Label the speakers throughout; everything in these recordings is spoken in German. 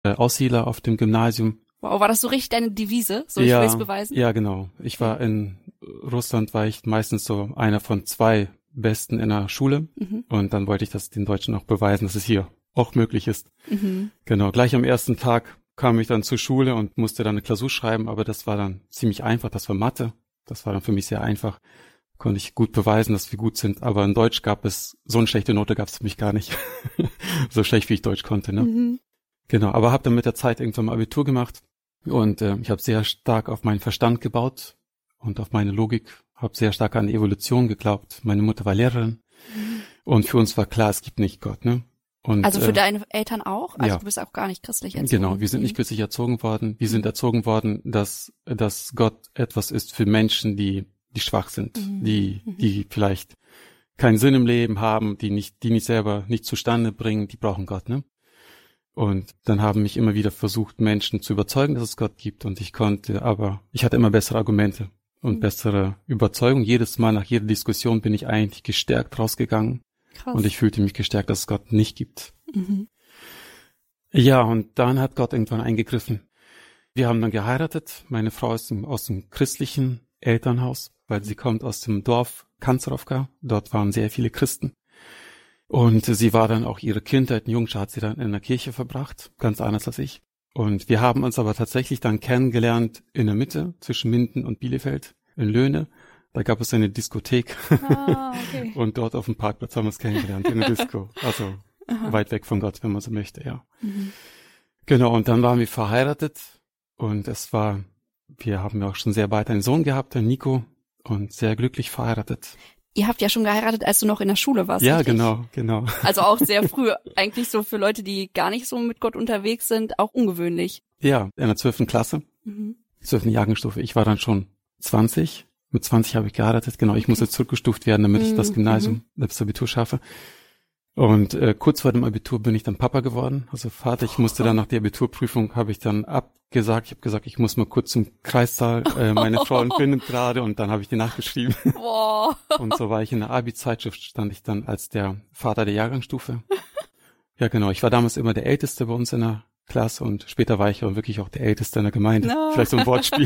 Speaker 1: Aussiedler auf dem Gymnasium.
Speaker 2: Wow, war das so richtig deine Devise? So, ich will es beweisen?
Speaker 1: Ja, genau. Ich war in Russland, war ich meistens so einer von 2 Besten in der Schule. Und dann wollte ich das den Deutschen auch beweisen, dass es hier auch möglich ist. Genau, gleich am ersten Tag kam ich dann zur Schule und musste dann eine Klausur schreiben, aber das war dann ziemlich einfach. Das war Mathe. Das war dann für mich sehr einfach. Konnte ich gut beweisen, dass wir gut sind. Aber in Deutsch so eine schlechte Note gab es für mich gar nicht. So schlecht, wie ich Deutsch konnte, ne? Genau, aber habe dann mit der Zeit irgendwann mal Abitur gemacht. Und ich habe sehr stark auf meinen Verstand gebaut und auf meine Logik, habe sehr stark an Evolution geglaubt. Meine Mutter war Lehrerin und für uns war klar, es gibt nicht Gott, ne? Und,
Speaker 2: also für deine Eltern auch? Also
Speaker 1: ja.
Speaker 2: Du bist auch gar nicht christlich erzogen?
Speaker 1: Genau, wir sind nicht christlich erzogen worden. Wir sind erzogen worden, dass Gott etwas ist für Menschen, die schwach sind, die vielleicht keinen Sinn im Leben haben, die nicht selber nicht zustande bringen, die brauchen Gott, ne? Und dann haben mich immer wieder versucht, Menschen zu überzeugen, dass es Gott gibt. Und ich hatte immer bessere Argumente und bessere Überzeugung. Jedes Mal nach jeder Diskussion bin ich eigentlich gestärkt rausgegangen. Krass. Und ich fühlte mich gestärkt, dass es Gott nicht gibt. Ja, und dann hat Gott irgendwann eingegriffen. Wir haben dann geheiratet. Meine Frau ist aus dem christlichen Elternhaus, weil sie kommt aus dem Dorf Kanzerowka. Dort waren sehr viele Christen. Und sie war dann auch ihre Kindheit und Jugend hat sie dann in der Kirche verbracht, ganz anders als ich. Und wir haben uns aber tatsächlich dann kennengelernt in der Mitte zwischen Minden und Bielefeld in Löhne. Da gab es eine Diskothek. Okay. Und dort auf dem Parkplatz haben wir uns kennengelernt in der Disco. Also weit weg von Gott, wenn man so möchte, ja. Genau, und dann waren wir verheiratet und wir haben ja auch schon sehr bald einen Sohn gehabt, den Nico, und sehr glücklich verheiratet.
Speaker 2: Ihr habt ja schon geheiratet, als du noch in der Schule warst.
Speaker 1: Ja,
Speaker 2: richtig?
Speaker 1: Genau.
Speaker 2: Also auch sehr früh, eigentlich so für Leute, die gar nicht so mit Gott unterwegs sind, auch ungewöhnlich.
Speaker 1: Ja, in der 12. Klasse, 12. Jahrgangsstufe. Ich war dann schon 20. Mit 20 habe ich geheiratet. Genau, ich muss jetzt zurückgestuft werden, damit ich das Gymnasium, das Abitur schaffe. Und kurz vor dem Abitur bin ich dann Papa geworden, also Vater. Ich musste dann nach der Abiturprüfung, habe ich dann abgesagt. Ich habe gesagt, ich muss mal kurz zum Kreissaal, meine Frau entbindet gerade, und dann habe ich die nachgeschrieben.
Speaker 2: Wow.
Speaker 1: Und so war ich in der Abi-Zeitschrift, stand ich dann als der Vater der Jahrgangsstufe. Ja, genau. Ich war damals immer der Älteste bei uns in der Klasse und später war ich auch wirklich auch der Älteste in der Gemeinde. No. Vielleicht so ein Wortspiel.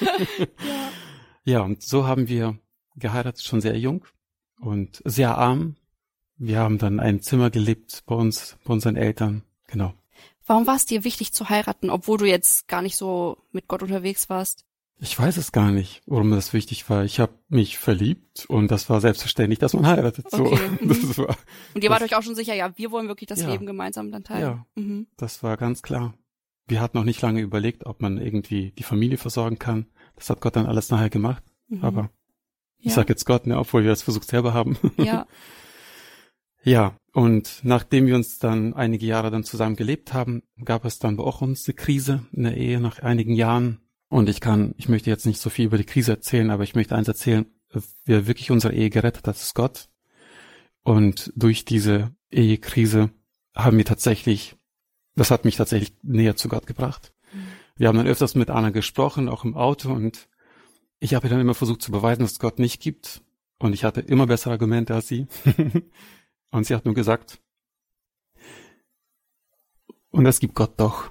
Speaker 1: Ja, und so haben wir geheiratet, schon sehr jung und sehr arm. Wir haben dann ein Zimmer gelebt bei unseren Eltern, genau.
Speaker 2: Warum war es dir wichtig zu heiraten, obwohl du jetzt gar nicht so mit Gott unterwegs warst?
Speaker 1: Ich weiß es gar nicht, warum das wichtig war. Ich habe mich verliebt und das war selbstverständlich, dass man heiratet. So.
Speaker 2: Okay. Und ihr wart euch auch schon sicher, ja, wir wollen wirklich das Leben gemeinsam dann teilen. Ja,
Speaker 1: das war ganz klar. Wir hatten noch nicht lange überlegt, ob man irgendwie die Familie versorgen kann. Das hat Gott dann alles nachher gemacht. Aber ich sag jetzt Gott, ne, obwohl wir das versucht selber haben.
Speaker 2: Ja.
Speaker 1: Ja, und nachdem wir uns dann einige Jahre dann zusammen gelebt haben, gab es dann auch uns eine Krise in der Ehe nach einigen Jahren. Und ich möchte jetzt nicht so viel über die Krise erzählen, aber ich möchte eins erzählen, wer wirklich unsere Ehe gerettet hat, ist Gott. Und durch diese Ehekrise das hat mich tatsächlich näher zu Gott gebracht. Wir haben dann öfters mit Anna gesprochen, auch im Auto, und ich habe ihr dann immer versucht zu beweisen, dass es Gott nicht gibt. Und ich hatte immer bessere Argumente als sie. Und sie hat nur gesagt, und es gibt Gott doch.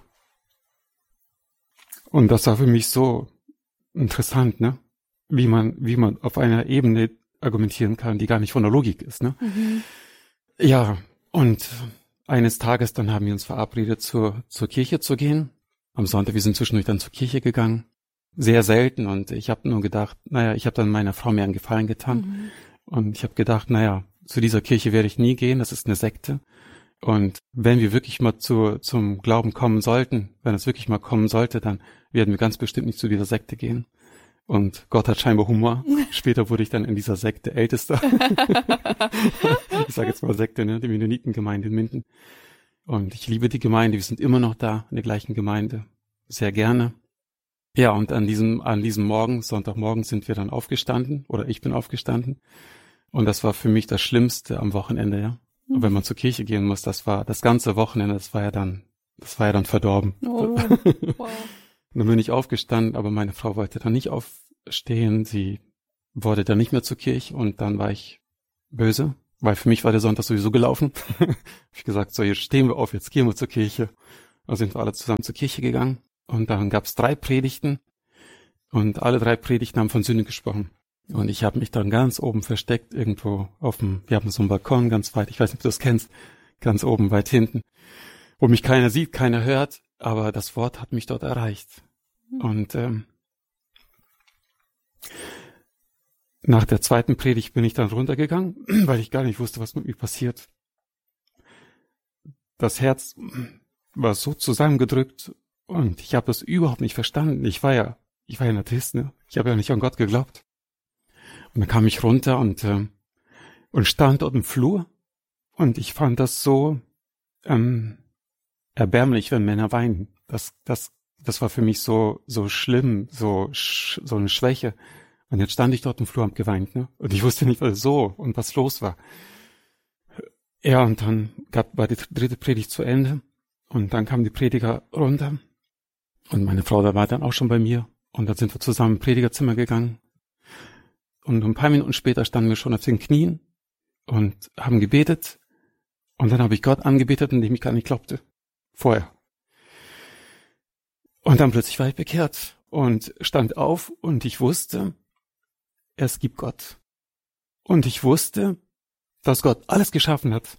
Speaker 1: Und das war für mich so interessant, ne? Wie man auf einer Ebene argumentieren kann, die gar nicht von der Logik ist, ne? Ja, und eines Tages dann haben wir uns verabredet, zur Kirche zu gehen. Am Sonntag, wir sind zwischendurch dann zur Kirche gegangen. Sehr selten, und ich habe nur gedacht, ich habe dann meiner Frau mir einen Gefallen getan. Und ich habe gedacht, zu dieser Kirche werde ich nie gehen, das ist eine Sekte. Und wenn wir wirklich mal zum Glauben kommen sollten, wenn es wirklich mal kommen sollte, dann werden wir ganz bestimmt nicht zu dieser Sekte gehen. Und Gott hat scheinbar Humor. Später wurde ich dann in dieser Sekte Ältester. Ich sage jetzt mal Sekte, ne? Die Mennonitengemeinde in Minden. Und ich liebe die Gemeinde, wir sind immer noch da in der gleichen Gemeinde. Sehr gerne. Ja, und an diesem Morgen, Sonntagmorgen, sind wir dann aufgestanden, oder ich bin aufgestanden. Und das war für mich das Schlimmste am Wochenende, ja. Und wenn man zur Kirche gehen muss, das war das ganze Wochenende, das war ja dann verdorben.
Speaker 2: Oh, wow.
Speaker 1: Dann bin ich aufgestanden, aber meine Frau wollte dann nicht aufstehen, sie wollte dann nicht mehr zur Kirche, und dann war ich böse, weil für mich war der Sonntag sowieso gelaufen. Hab ich gesagt, so, jetzt stehen wir auf, jetzt gehen wir zur Kirche. Da sind wir alle zusammen zur Kirche gegangen und dann gab es 3 Predigten und alle 3 Predigten haben von Sünde gesprochen. Und ich habe mich dann ganz oben versteckt, irgendwo wir haben so einen Balkon ganz weit, ich weiß nicht, ob du das kennst, ganz oben weit hinten, wo mich keiner sieht, keiner hört, aber das Wort hat mich dort erreicht. Und nach der 2. Predigt bin ich dann runtergegangen, weil ich gar nicht wusste, was mit mir passiert. Das Herz war so zusammengedrückt und ich habe das überhaupt nicht verstanden. Ich war ja ein Atheist, ne? Ich habe ja nicht an Gott geglaubt. Und dann kam ich runter und stand dort im Flur und ich fand das so erbärmlich, wenn Männer weinen. Das war für mich so schlimm, so eine Schwäche. Und jetzt stand ich dort im Flur und hab geweint, ne? Und ich wusste nicht, was los war. Ja, und dann war die 3. Predigt zu Ende und dann kam die Prediger runter und meine Frau, da war dann auch schon bei mir und dann sind wir zusammen im Predigerzimmer gegangen und ein paar Minuten später standen wir schon auf den Knien und haben gebetet und dann habe ich Gott angebetet, indem ich gar nicht glaubte. Vorher. Und dann plötzlich war ich bekehrt und stand auf und ich wusste, es gibt Gott. Und ich wusste, dass Gott alles geschaffen hat.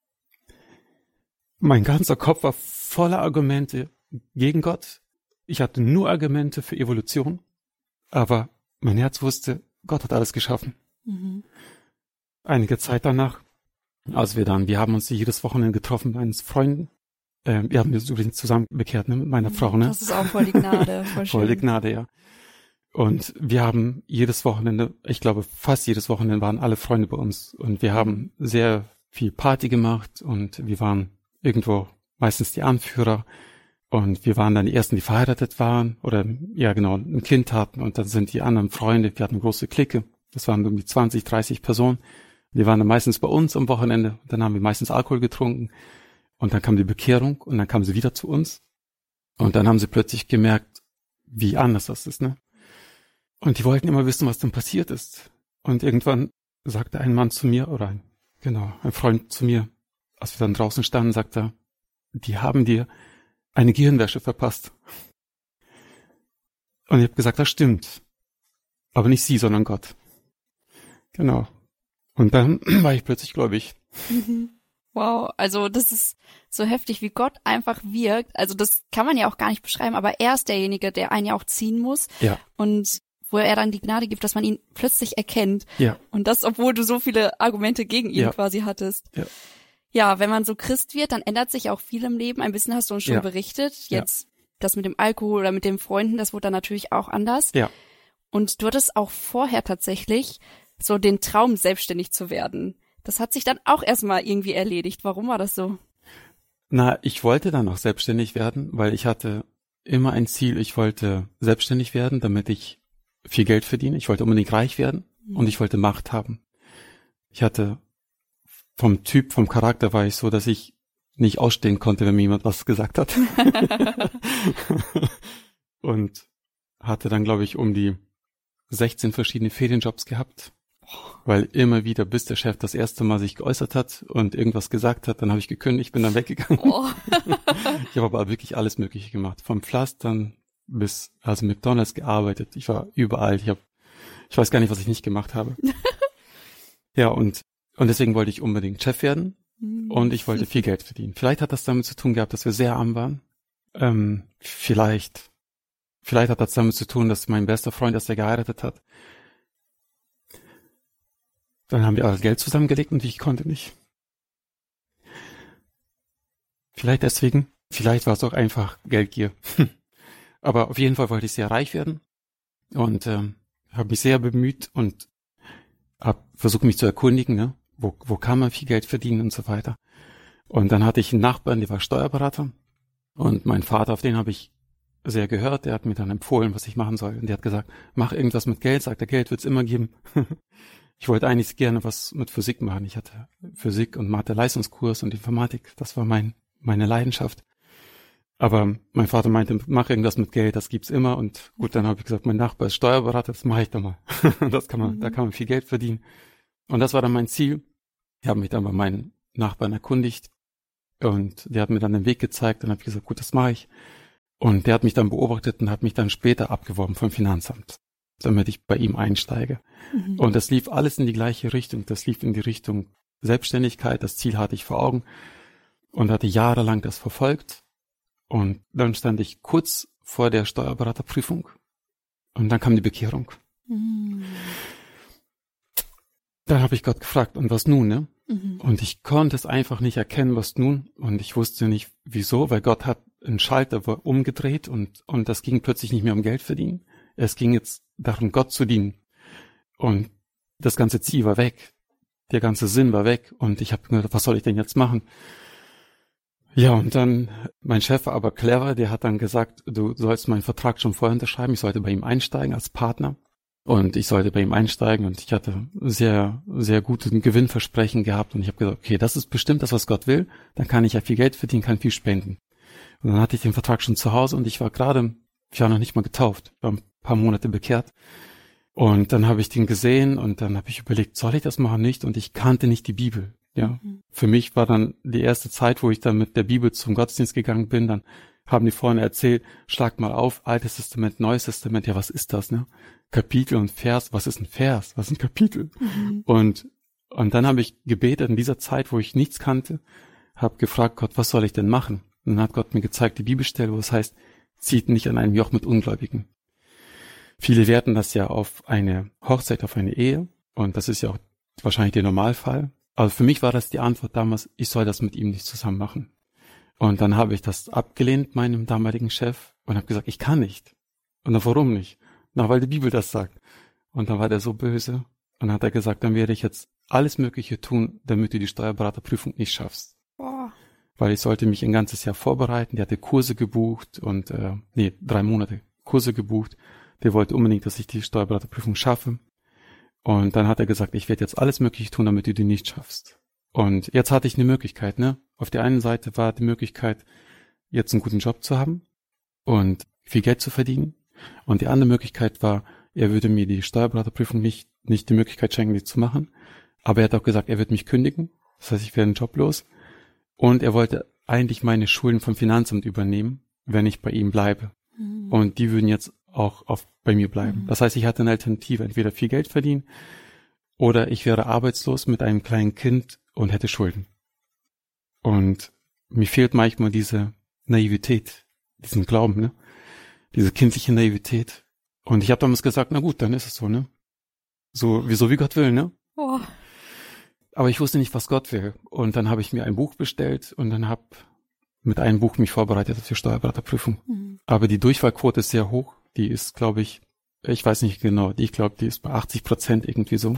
Speaker 1: Mein ganzer Kopf war voller Argumente gegen Gott. Ich hatte nur Argumente für Evolution. Aber mein Herz wusste, Gott hat alles geschaffen. Mhm. Einige Zeit danach, wir haben uns jedes Wochenende getroffen mit meinen Freunden. Wir haben uns übrigens zusammen bekehrt, ne, mit meiner Frau, ne?
Speaker 2: Das ist auch voll die Gnade, voll schön.
Speaker 1: Voll die Gnade, ja. Und wir haben jedes Wochenende, ich glaube fast jedes Wochenende waren alle Freunde bei uns und wir haben sehr viel Party gemacht und wir waren irgendwo meistens die Anführer und wir waren dann die Ersten, die verheiratet waren oder ja genau, ein Kind hatten und dann sind die anderen Freunde, wir hatten eine große Clique, das waren irgendwie 20, 30 Personen, die waren dann meistens bei uns am Wochenende, dann haben wir meistens Alkohol getrunken und dann kam die Bekehrung und dann kamen sie wieder zu uns und dann haben sie plötzlich gemerkt, wie anders das ist, ne? Und die wollten immer wissen, was denn passiert ist. Und irgendwann sagte ein Mann zu mir, ein Freund zu mir, als wir dann draußen standen, sagte er, die haben dir eine Gehirnwäsche verpasst. Und ich habe gesagt, das stimmt. Aber nicht sie, sondern Gott. Genau. Und dann war ich plötzlich gläubig.
Speaker 2: Wow, also das ist so heftig, wie Gott einfach wirkt. Also das kann man ja auch gar nicht beschreiben, aber er ist derjenige, der einen ja auch ziehen muss.
Speaker 1: Ja.
Speaker 2: Und wo er dann die Gnade gibt, dass man ihn plötzlich erkennt.
Speaker 1: Ja.
Speaker 2: Und das, obwohl du so viele Argumente gegen ihn quasi hattest.
Speaker 1: Ja.
Speaker 2: Ja, wenn man so Christ wird, dann ändert sich auch viel im Leben. Ein bisschen hast du uns schon berichtet. Jetzt das mit dem Alkohol oder mit den Freunden, das wurde dann natürlich auch anders.
Speaker 1: Ja.
Speaker 2: Und du hattest auch vorher tatsächlich so den Traum, selbstständig zu werden. Das hat sich dann auch erstmal irgendwie erledigt. Warum war das so?
Speaker 1: Na, ich wollte dann auch selbstständig werden, weil ich hatte immer ein Ziel. Ich wollte selbstständig werden, damit ich viel Geld verdiene. Ich wollte unbedingt reich werden und ich wollte Macht haben. Ich hatte vom Charakter war ich so, dass ich nicht ausstehen konnte, wenn mir jemand was gesagt hat. Und hatte dann, glaube ich, um die 16 verschiedene Ferienjobs gehabt. Weil immer wieder, bis der Chef das erste Mal sich geäußert hat und irgendwas gesagt hat, dann habe ich gekündigt, bin dann weggegangen. Oh. Ich habe aber wirklich alles Mögliche gemacht. Vom Pflastern bis McDonald's gearbeitet. Ich war überall. Ich weiß gar nicht, was ich nicht gemacht habe. Ja, und deswegen wollte ich unbedingt Chef werden und ich wollte viel Geld verdienen. Vielleicht hat das damit zu tun gehabt, dass wir sehr arm waren. Vielleicht hat das damit zu tun, dass mein bester Freund, dass er geheiratet hat. Dann haben wir alles Geld zusammengelegt und ich konnte nicht. Vielleicht deswegen. Vielleicht war es auch einfach Geldgier. Aber auf jeden Fall wollte ich sehr reich werden und habe mich sehr bemüht und habe versucht, mich zu erkundigen, ne? Wo kann man viel Geld verdienen und so weiter. Und dann hatte ich einen Nachbarn, der war Steuerberater und mein Vater, auf den habe ich sehr gehört, der hat mir dann empfohlen, was ich machen soll. Und der hat gesagt, mach irgendwas mit Geld, sagt er, Geld wird's immer geben. Ich wollte eigentlich gerne was mit Physik machen. Ich hatte Physik und Mathe-Leistungskurs und Informatik, das war meine Leidenschaft. Aber mein Vater meinte, mach irgendwas mit Geld, das gibt's immer. Und gut, dann habe ich gesagt, mein Nachbar ist Steuerberater, das mache ich doch mal. Da kann man viel Geld verdienen. Und das war dann mein Ziel. Ich habe mich dann bei meinen Nachbarn erkundigt. Und der hat mir dann den Weg gezeigt. Dann habe ich gesagt, gut, das mache ich. Und der hat mich dann beobachtet und hat mich dann später abgeworben vom Finanzamt, damit ich bei ihm einsteige. Und das lief alles in die gleiche Richtung. Das lief in die Richtung Selbstständigkeit. Das Ziel hatte ich vor Augen und hatte jahrelang das verfolgt. Und dann stand ich kurz vor der Steuerberaterprüfung und dann kam die Bekehrung. Dann habe ich Gott gefragt, und was nun, ne? Und ich konnte es einfach nicht erkennen, was nun. Und ich wusste nicht, wieso, weil Gott hat einen Schalter umgedreht und das ging plötzlich nicht mehr um Geld verdienen. Es ging jetzt darum, Gott zu dienen. Und das ganze Ziel war weg. Der ganze Sinn war weg. Und ich habe gedacht, was soll ich denn jetzt machen? Ja, und dann, mein Chef war aber clever, der hat dann gesagt, du sollst meinen Vertrag schon vorher unterschreiben. Ich sollte bei ihm einsteigen als Partner. Und ich sollte bei ihm einsteigen und ich hatte sehr, sehr guten Gewinnversprechen gehabt. Und ich habe gesagt, okay, das ist bestimmt das, was Gott will. Dann kann ich ja viel Geld verdienen, kann viel spenden. Und dann hatte ich den Vertrag schon zu Hause und ich war noch nicht mal getauft, war ein paar Monate bekehrt. Und dann habe ich den gesehen und dann habe ich überlegt, soll ich das machen, nicht? Und ich kannte nicht die Bibel. Ja, Für mich war dann die erste Zeit, wo ich dann mit der Bibel zum Gottesdienst gegangen bin, dann haben die vorne erzählt, schlag mal auf, Altes Testament, Neues Testament, ja, was ist das, ne? Kapitel und Vers, was ist ein Vers, was ist ein Kapitel? Und dann habe ich gebetet in dieser Zeit, wo ich nichts kannte, habe gefragt, Gott, was soll ich denn machen? Und dann hat Gott mir gezeigt, die Bibelstelle, wo es heißt, zieht nicht an einem Joch mit Ungläubigen. Viele werten das ja auf eine Hochzeit, auf eine Ehe, und das ist ja auch wahrscheinlich der Normalfall. Aber für mich war das die Antwort damals, ich soll das mit ihm nicht zusammen machen. Und dann habe ich das abgelehnt, meinem damaligen Chef, und habe gesagt, ich kann nicht. Und dann, warum nicht? Na, weil die Bibel das sagt. Und dann war der so böse, und dann hat er gesagt, dann werde ich jetzt alles Mögliche tun, damit du die Steuerberaterprüfung nicht schaffst.
Speaker 2: Boah.
Speaker 1: Weil ich sollte mich ein ganzes Jahr vorbereiten. Der hatte Kurse gebucht und 3 Monate Kurse gebucht. Der wollte unbedingt, dass ich die Steuerberaterprüfung schaffe. Und dann hat er gesagt, ich werde jetzt alles Mögliche tun, damit du die nicht schaffst. Und jetzt hatte ich eine Möglichkeit, ne? Auf der einen Seite war die Möglichkeit, jetzt einen guten Job zu haben und viel Geld zu verdienen. Und die andere Möglichkeit war, er würde mir die Steuerberaterprüfung nicht die Möglichkeit schenken, die zu machen. Aber er hat auch gesagt, er wird mich kündigen. Das heißt, ich werde joblos. Und er wollte eigentlich meine Schulden vom Finanzamt übernehmen, wenn ich bei ihm bleibe. Und die würden jetzt auch bei mir bleiben. Das heißt, ich hatte eine Alternative, entweder viel Geld verdienen oder ich wäre arbeitslos mit einem kleinen Kind und hätte Schulden. Und mir fehlt manchmal diese Naivität, diesen Glauben, ne? Diese kindliche Naivität. Und ich habe damals gesagt, na gut, dann ist es so, ne? So wie Gott will, ne?
Speaker 2: Oh.
Speaker 1: Aber ich wusste nicht, was Gott will. Und dann habe ich mir ein Buch bestellt und dann habe mit einem Buch mich vorbereitet auf die Steuerberaterprüfung. Aber die Durchfallquote ist sehr hoch. Die ist, glaube ich weiß nicht genau, ich glaube, die ist bei 80% irgendwie so.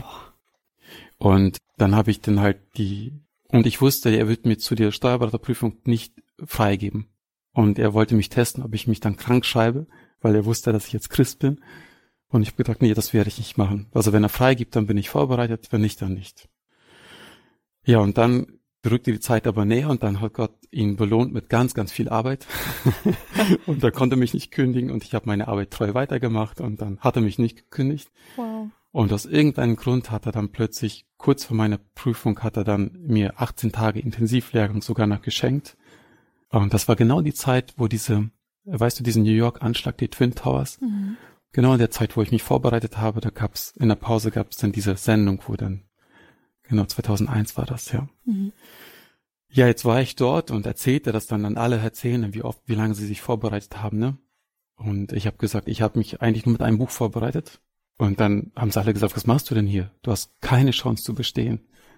Speaker 1: Und dann habe ich dann halt und ich wusste, er wird mir zu der Steuerberaterprüfung nicht freigeben. Und er wollte mich testen, ob ich mich dann krank schreibe, weil er wusste, dass ich jetzt Christ bin. Und ich habe gedacht, nee, das werde ich nicht machen. Also wenn er freigibt, dann bin ich vorbereitet, wenn nicht, dann nicht. Ja, und dann rückte die Zeit aber näher und dann hat Gott ihn belohnt mit ganz, ganz viel Arbeit. Und er konnte mich nicht kündigen und ich habe meine Arbeit treu weitergemacht und dann hat er mich nicht gekündigt.
Speaker 2: Wow.
Speaker 1: Und aus irgendeinem Grund hat er dann plötzlich, kurz vor meiner Prüfung, hat er dann mir 18 Tage Intensivlehrgang sogar noch geschenkt. Und das war genau die Zeit, wo diesen New York-Anschlag, die Twin Towers, genau in der Zeit, wo ich mich vorbereitet habe, in der Pause gab's dann diese Sendung, wo dann, genau 2001 war das, ja. Ja, jetzt war ich dort und erzählte das dann an alle erzählen, wie lange sie sich vorbereitet haben, ne? Und ich habe gesagt, ich habe mich eigentlich nur mit einem Buch vorbereitet. Und dann haben sie alle gesagt, was machst du denn hier? Du hast keine Chance zu bestehen.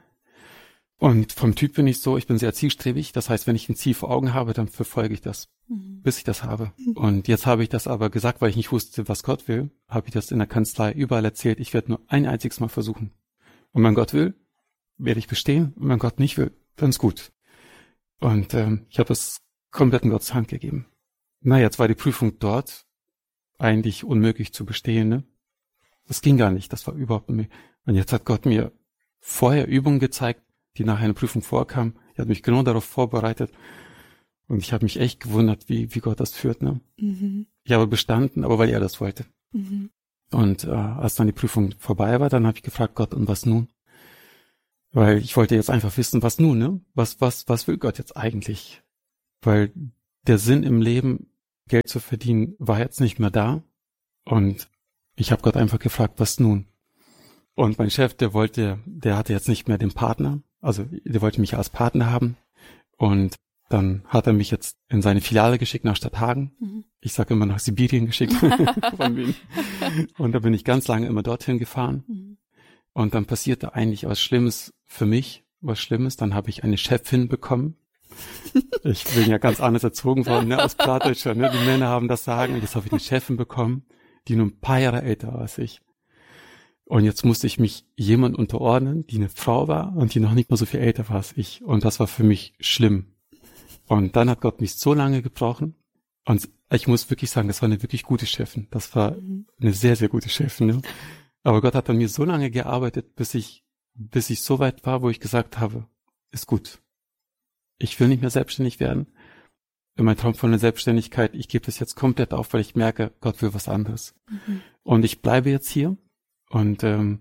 Speaker 1: Und vom Typ bin ich so, ich bin sehr zielstrebig. Das heißt, wenn ich ein Ziel vor Augen habe, dann verfolge ich das, bis ich das habe. Und jetzt habe ich das aber gesagt, weil ich nicht wusste, was Gott will, habe ich das in der Kanzlei überall erzählt. Ich werde nur ein einziges Mal versuchen. Und wenn Gott will, werde ich bestehen. Und wenn Gott nicht will, dann ist gut. Und ich habe es komplett in Gottes Hand gegeben. Na, jetzt war die Prüfung dort eigentlich unmöglich zu bestehen, ne? Das ging gar nicht, das war überhaupt nicht. Und jetzt hat Gott mir vorher Übungen gezeigt, die nach einer Prüfung vorkamen. Er hat mich genau darauf vorbereitet. Und ich habe mich echt gewundert, wie Gott das führt, ne? Ich habe bestanden, aber weil er das wollte. Und als dann die Prüfung vorbei war, dann habe ich gefragt, Gott, und was nun? Weil ich wollte jetzt einfach wissen, was nun, ne? Was will Gott jetzt eigentlich? Weil der Sinn im Leben, Geld zu verdienen, war jetzt nicht mehr da. Und ich habe Gott einfach gefragt, was nun? Und mein Chef, der hatte jetzt nicht mehr den Partner. Also der wollte mich als Partner haben. Und dann hat er mich jetzt in seine Filiale geschickt nach Stadthagen. Mhm. Ich sage immer nach Sibirien geschickt. Von Wien. Und da bin ich ganz lange immer dorthin gefahren. Mhm. Und dann passierte eigentlich was Schlimmes für mich. Dann habe ich eine Chefin bekommen. Ich bin ja ganz anders erzogen worden, ne, als Plattdeutscher, ne. Die Männer haben das Sagen. Und jetzt habe ich eine Chefin bekommen, die nur ein paar Jahre älter war als ich. Und jetzt musste ich mich jemand unterordnen, die eine Frau war und die noch nicht mal so viel älter war als ich. Und das war für mich schlimm. Und dann hat Gott mich so lange gebrochen. Und ich muss wirklich sagen, das war eine wirklich gute Chefin. Das war eine sehr, sehr gute Chefin, ne. Aber Gott hat an mir so lange gearbeitet, bis ich so weit war, wo ich gesagt habe, ist gut. Ich will nicht mehr selbstständig werden. Mein Traum von der Selbstständigkeit, ich gebe das jetzt komplett auf, weil ich merke, Gott will was anderes. Mhm. Und ich bleibe jetzt hier und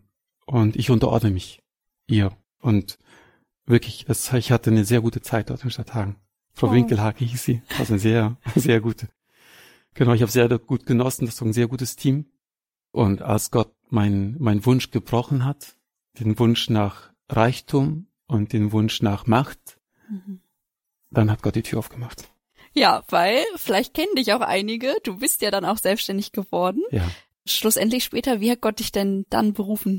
Speaker 1: ich unterordne mich ihr. Und wirklich, ich hatte eine sehr gute Zeit dort in Stadthagen. Frau Winkelhake hieß sie. Also eine sehr, sehr gute. Genau, ich habe sehr gut genossen. Das war ein sehr gutes Team. Und als Gott mein Wunsch gebrochen hat, den Wunsch nach Reichtum und den Wunsch nach Macht, dann hat Gott die Tür aufgemacht.
Speaker 2: Ja, weil vielleicht kennen dich auch einige. Du bist ja dann auch selbstständig geworden.
Speaker 1: Ja.
Speaker 2: Schlussendlich später, wie hat Gott dich denn dann berufen?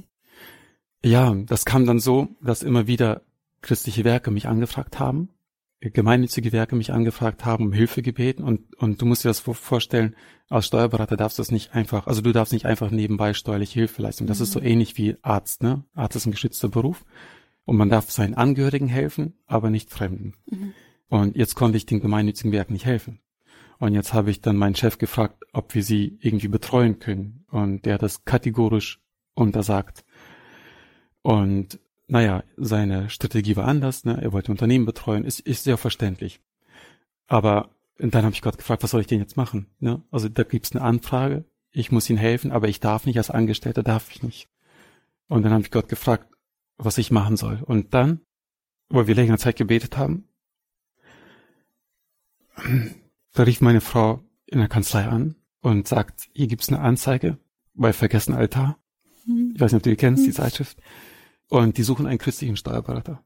Speaker 1: Ja, das kam dann so, dass immer wieder christliche Werke mich angefragt haben, gemeinnützige Werke mich angefragt haben, um Hilfe gebeten und du musst dir das vorstellen, als Steuerberater darfst du das nicht einfach, also du darfst nicht einfach nebenbei steuerliche Hilfe leisten. Das ist so ähnlich wie Arzt, ne? Arzt ist ein geschützter Beruf und man darf seinen Angehörigen helfen, aber nicht Fremden. Mhm. Und jetzt konnte ich den gemeinnützigen Werken nicht helfen. Und jetzt habe ich dann meinen Chef gefragt, ob wir sie irgendwie betreuen können. Und der hat das kategorisch untersagt. Und naja, seine Strategie war anders, ne? Er wollte Unternehmen betreuen, ist sehr verständlich. Aber dann habe ich Gott gefragt, was soll ich denn jetzt machen? Ne? Also da gibt's eine Anfrage, ich muss ihnen helfen, aber ich darf nicht, als Angestellter darf ich nicht. Und dann habe ich Gott gefragt, was ich machen soll. Und dann, wo wir längere Zeit gebetet haben, da rief meine Frau in der Kanzlei an und sagt, hier gibt's eine Anzeige bei Vergessen Altar. Ich weiß nicht, ob du die kennst, die Zeitschrift. Und die suchen einen christlichen Steuerberater.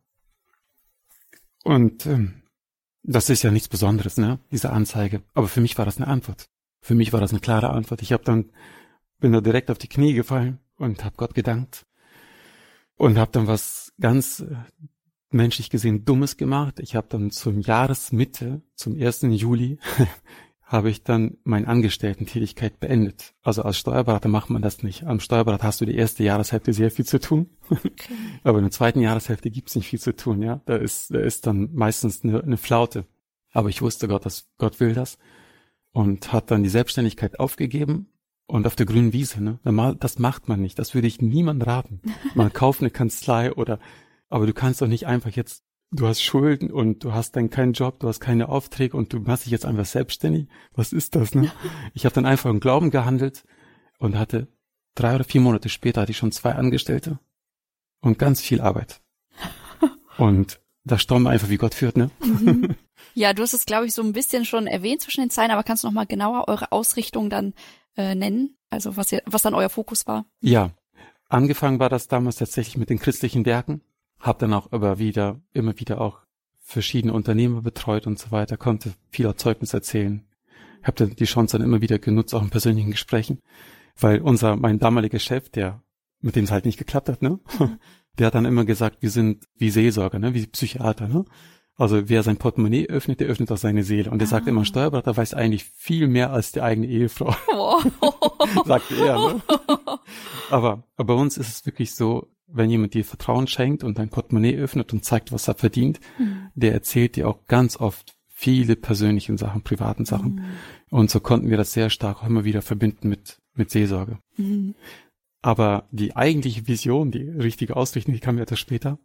Speaker 1: Und das ist ja nichts Besonderes, ne, diese Anzeige. Aber für mich war das eine Antwort. Für mich war das eine klare Antwort. Bin da direkt auf die Knie gefallen und habe Gott gedankt. Und habe dann was ganz menschlich gesehen Dummes gemacht. Ich habe dann zum Jahresmitte, zum 1. Juli, habe ich dann meine Angestellten-Tätigkeit beendet. Also als Steuerberater macht man das nicht. Am Steuerberater hast du die erste Jahreshälfte sehr viel zu tun. Okay. Aber in der zweiten Jahreshälfte gibt's nicht viel zu tun, ja. Da ist dann meistens eine Flaute. Aber ich wusste, Gott will das. Und hat dann die Selbstständigkeit aufgegeben und auf der grünen Wiese, ne. Das macht man nicht. Das würde ich niemandem raten. Man kauft eine Kanzlei aber du kannst doch nicht einfach jetzt, du hast Schulden und du hast dann keinen Job, du hast keine Aufträge und du machst dich jetzt einfach selbstständig. Was ist das, ne? Ich habe dann einfach im Glauben gehandelt und hatte 3 oder 4 Monate später hatte ich schon 2 Angestellte und ganz viel Arbeit. Und da staunen wir einfach, wie Gott führt, ne?
Speaker 2: Mhm. Ja, du hast es, glaube ich, so ein bisschen schon erwähnt zwischen den Zeilen, aber kannst du noch mal genauer eure Ausrichtung dann nennen? Also was dann euer Fokus war?
Speaker 1: Ja, angefangen war das damals tatsächlich mit den christlichen Werken. Hab dann auch immer wieder auch verschiedene Unternehmer betreut und so weiter, konnte viel Zeugnis erzählen. Hab dann die Chance dann immer wieder genutzt, auch in persönlichen Gesprächen, weil mein damaliger Chef, mit dem es halt nicht geklappt hat, ne, der hat dann immer gesagt, wir sind wie Seelsorger, ne, wie Psychiater, ne. Also wer sein Portemonnaie öffnet, der öffnet auch seine Seele. Und der sagt immer, ein Steuerberater weiß eigentlich viel mehr als die eigene Ehefrau. Sagte er, ne? Aber bei uns ist es wirklich so, wenn jemand dir Vertrauen schenkt und dein Portemonnaie öffnet und zeigt, was er verdient, der erzählt dir auch ganz oft viele persönliche Sachen, privaten Sachen. Und so konnten wir das sehr stark auch immer wieder verbinden mit Seelsorge. Aber die eigentliche Vision, die richtige Ausrichtung, die kam ja etwas später.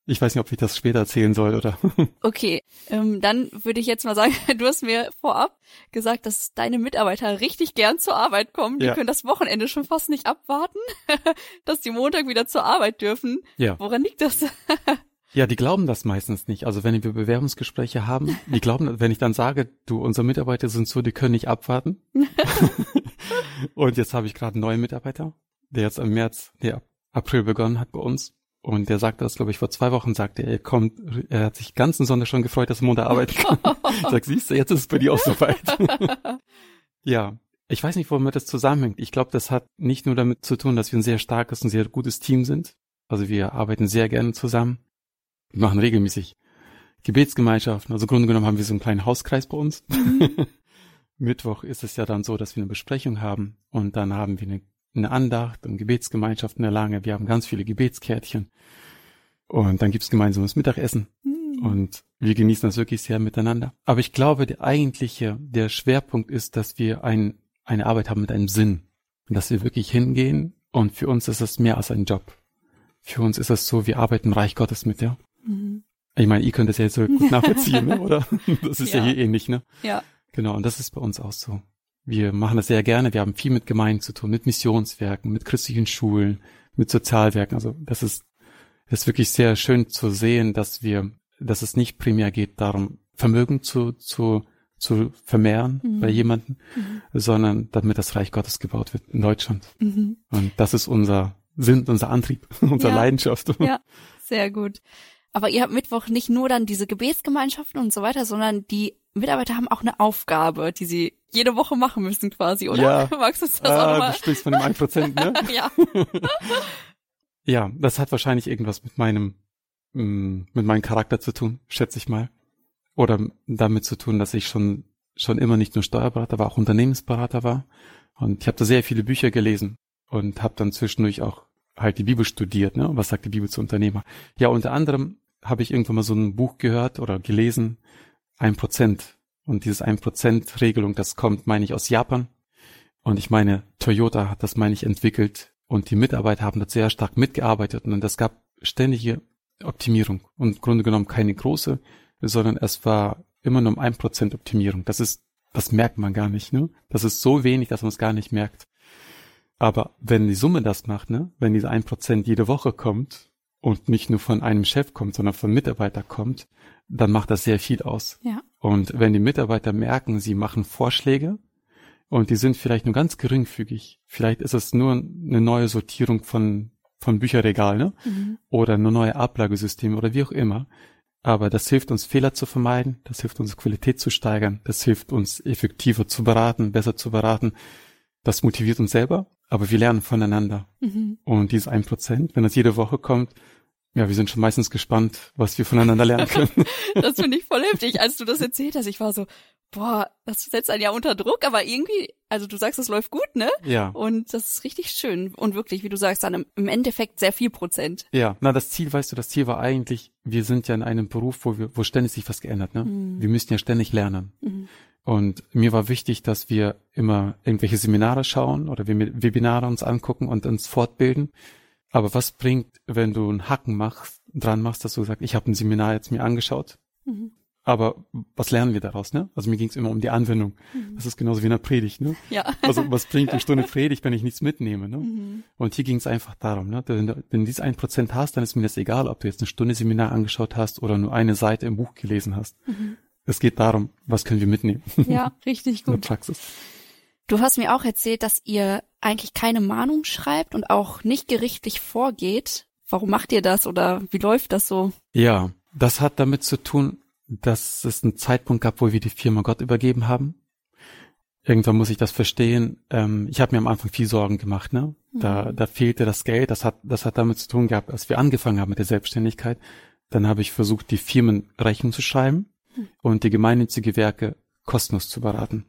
Speaker 1: Ich weiß nicht, ob ich das später erzählen soll, oder?
Speaker 2: Okay, dann würde ich jetzt mal sagen, du hast mir vorab gesagt, dass deine Mitarbeiter richtig gern zur Arbeit kommen. Die können das Wochenende schon fast nicht abwarten, dass die Montag wieder zur Arbeit dürfen.
Speaker 1: Ja.
Speaker 2: Woran liegt das?
Speaker 1: Ja, die glauben das meistens nicht. Also wenn wir Bewerbungsgespräche haben, die glauben, wenn ich dann sage, unsere Mitarbeiter sind so, die können nicht abwarten. Und jetzt habe ich gerade einen neuen Mitarbeiter, der jetzt im April begonnen hat bei uns. Und der sagte das, glaube ich, vor 2 Wochen, sagte er hat sich ganzen Sonntag schon gefreut, dass er Montag arbeiten kann. Ich sag, siehst du, jetzt ist es bei dir auch soweit. Ja, ich weiß nicht, womit das zusammenhängt. Ich glaube, das hat nicht nur damit zu tun, dass wir ein sehr starkes und sehr gutes Team sind. Also wir arbeiten sehr gerne zusammen. Wir machen regelmäßig Gebetsgemeinschaften. Also im Grunde genommen haben wir so einen kleinen Hauskreis bei uns. Mittwoch ist es ja dann so, dass wir eine Besprechung haben und dann haben wir eine Andacht und Gebetsgemeinschaft in der Lange. Wir haben ganz viele Gebetskärtchen und dann gibt's gemeinsames Mittagessen und wir genießen das wirklich sehr miteinander. Aber ich glaube, der Schwerpunkt ist, dass wir eine Arbeit haben mit einem Sinn und dass wir wirklich hingehen und für uns ist es mehr als ein Job. Für uns ist es so, wir arbeiten im Reich Gottes mit, ja. Ich meine, ihr könnt das ja jetzt so gut nachvollziehen, ne? Oder? Das ist ja hier ähnlich, ne?
Speaker 2: Ja.
Speaker 1: Genau, und das ist bei uns auch so. Wir machen das sehr gerne. Wir haben viel mit Gemeinden zu tun, mit Missionswerken, mit christlichen Schulen, mit Sozialwerken. Also das ist wirklich sehr schön zu sehen, dass es nicht primär geht darum, Vermögen zu vermehren bei jemandem, sondern damit das Reich Gottes gebaut wird in Deutschland. Und das ist unser Antrieb, unsere Leidenschaft.
Speaker 2: Ja, sehr gut. Aber ihr habt Mittwoch nicht nur dann diese Gebetsgemeinschaften und so weiter, sondern die Mitarbeiter haben auch eine Aufgabe, die sie jede Woche machen müssen quasi, oder?
Speaker 1: Ja.
Speaker 2: Magst du das auch nochmal?
Speaker 1: Du sprichst von dem 1%, ne?
Speaker 2: Ja.
Speaker 1: Ja, das hat wahrscheinlich irgendwas mit meinem Charakter zu tun, schätze ich mal. Oder damit zu tun, dass ich schon immer nicht nur Steuerberater war, auch Unternehmensberater war. Und ich habe da sehr viele Bücher gelesen und habe dann zwischendurch auch halt die Bibel studiert, ne? Was sagt die Bibel zu Unternehmer? Ja, unter anderem habe ich irgendwann mal so ein Buch gehört oder gelesen, 1%. Und dieses 1%-Regelung, das kommt, meine ich, aus Japan. Und ich meine, Toyota hat das, meine ich, entwickelt. Und die Mitarbeiter haben das sehr stark mitgearbeitet. Und es gab ständige Optimierung. Und im Grunde genommen keine große, sondern es war immer nur um 1% Optimierung. Das merkt man gar nicht, ne? Das ist so wenig, dass man es gar nicht merkt. Aber wenn die Summe das macht, ne? Wenn diese 1% jede Woche kommt und nicht nur von einem Chef kommt, sondern von Mitarbeiter kommt, dann macht das sehr viel aus.
Speaker 2: Ja.
Speaker 1: Und wenn die Mitarbeiter merken, sie machen Vorschläge und die sind vielleicht nur ganz geringfügig, vielleicht ist es nur eine neue Sortierung von Bücherregal, ne? Oder eine neue Ablagesystem oder wie auch immer. Aber das hilft uns, Fehler zu vermeiden, das hilft uns, Qualität zu steigern, das hilft uns, effektiver zu beraten, besser zu beraten. Das motiviert uns selber, aber wir lernen voneinander. Und dieses 1%, wenn das jede Woche kommt, ja, wir sind schon meistens gespannt, was wir voneinander lernen können.
Speaker 2: Das finde ich voll heftig. Als du das erzählt hast, ich war so, boah, das setzt einen ja unter Druck, aber irgendwie, also du sagst, es läuft gut, ne?
Speaker 1: Ja.
Speaker 2: Und das ist richtig schön. Und wirklich, wie du sagst, dann im Endeffekt sehr viel Prozent.
Speaker 1: Ja, das Ziel war eigentlich, wir sind ja in einem Beruf, wo ständig sich was geändert, ne? Wir müssen ja ständig lernen. Und mir war wichtig, dass wir immer irgendwelche Seminare schauen oder Webinare uns angucken und uns fortbilden. Aber was bringt, wenn du einen Haken dran machst, dass du sagst, ich habe ein Seminar jetzt mir angeschaut, aber was lernen wir daraus, ne? Also mir ging es immer um die Anwendung. Das ist genauso wie in einer Predigt, ne?
Speaker 2: Ja.
Speaker 1: Also was bringt eine Stunde Predigt, wenn ich nichts mitnehme, ne? Und hier ging es einfach darum, ne? Wenn du dieses 1% hast, dann ist mir das egal, ob du jetzt eine Stunde Seminar angeschaut hast oder nur eine Seite im Buch gelesen hast. Es geht darum, was können wir mitnehmen?
Speaker 2: Ja, richtig gut.
Speaker 1: In der Praxis.
Speaker 2: Du hast mir auch erzählt, dass ihr eigentlich keine Mahnung schreibt und auch nicht gerichtlich vorgeht. Warum macht ihr das oder wie läuft das so?
Speaker 1: Ja, das hat damit zu tun, dass es einen Zeitpunkt gab, wo wir die Firma Gott übergeben haben. Irgendwann muss ich das verstehen. Ich habe mir am Anfang viel Sorgen gemacht, ne? Da fehlte das Geld. Das hat damit zu tun gehabt, als wir angefangen haben mit der Selbstständigkeit. Dann habe ich versucht, die Firmen Rechnung zu schreiben und die gemeinnützige Werke kostenlos zu beraten.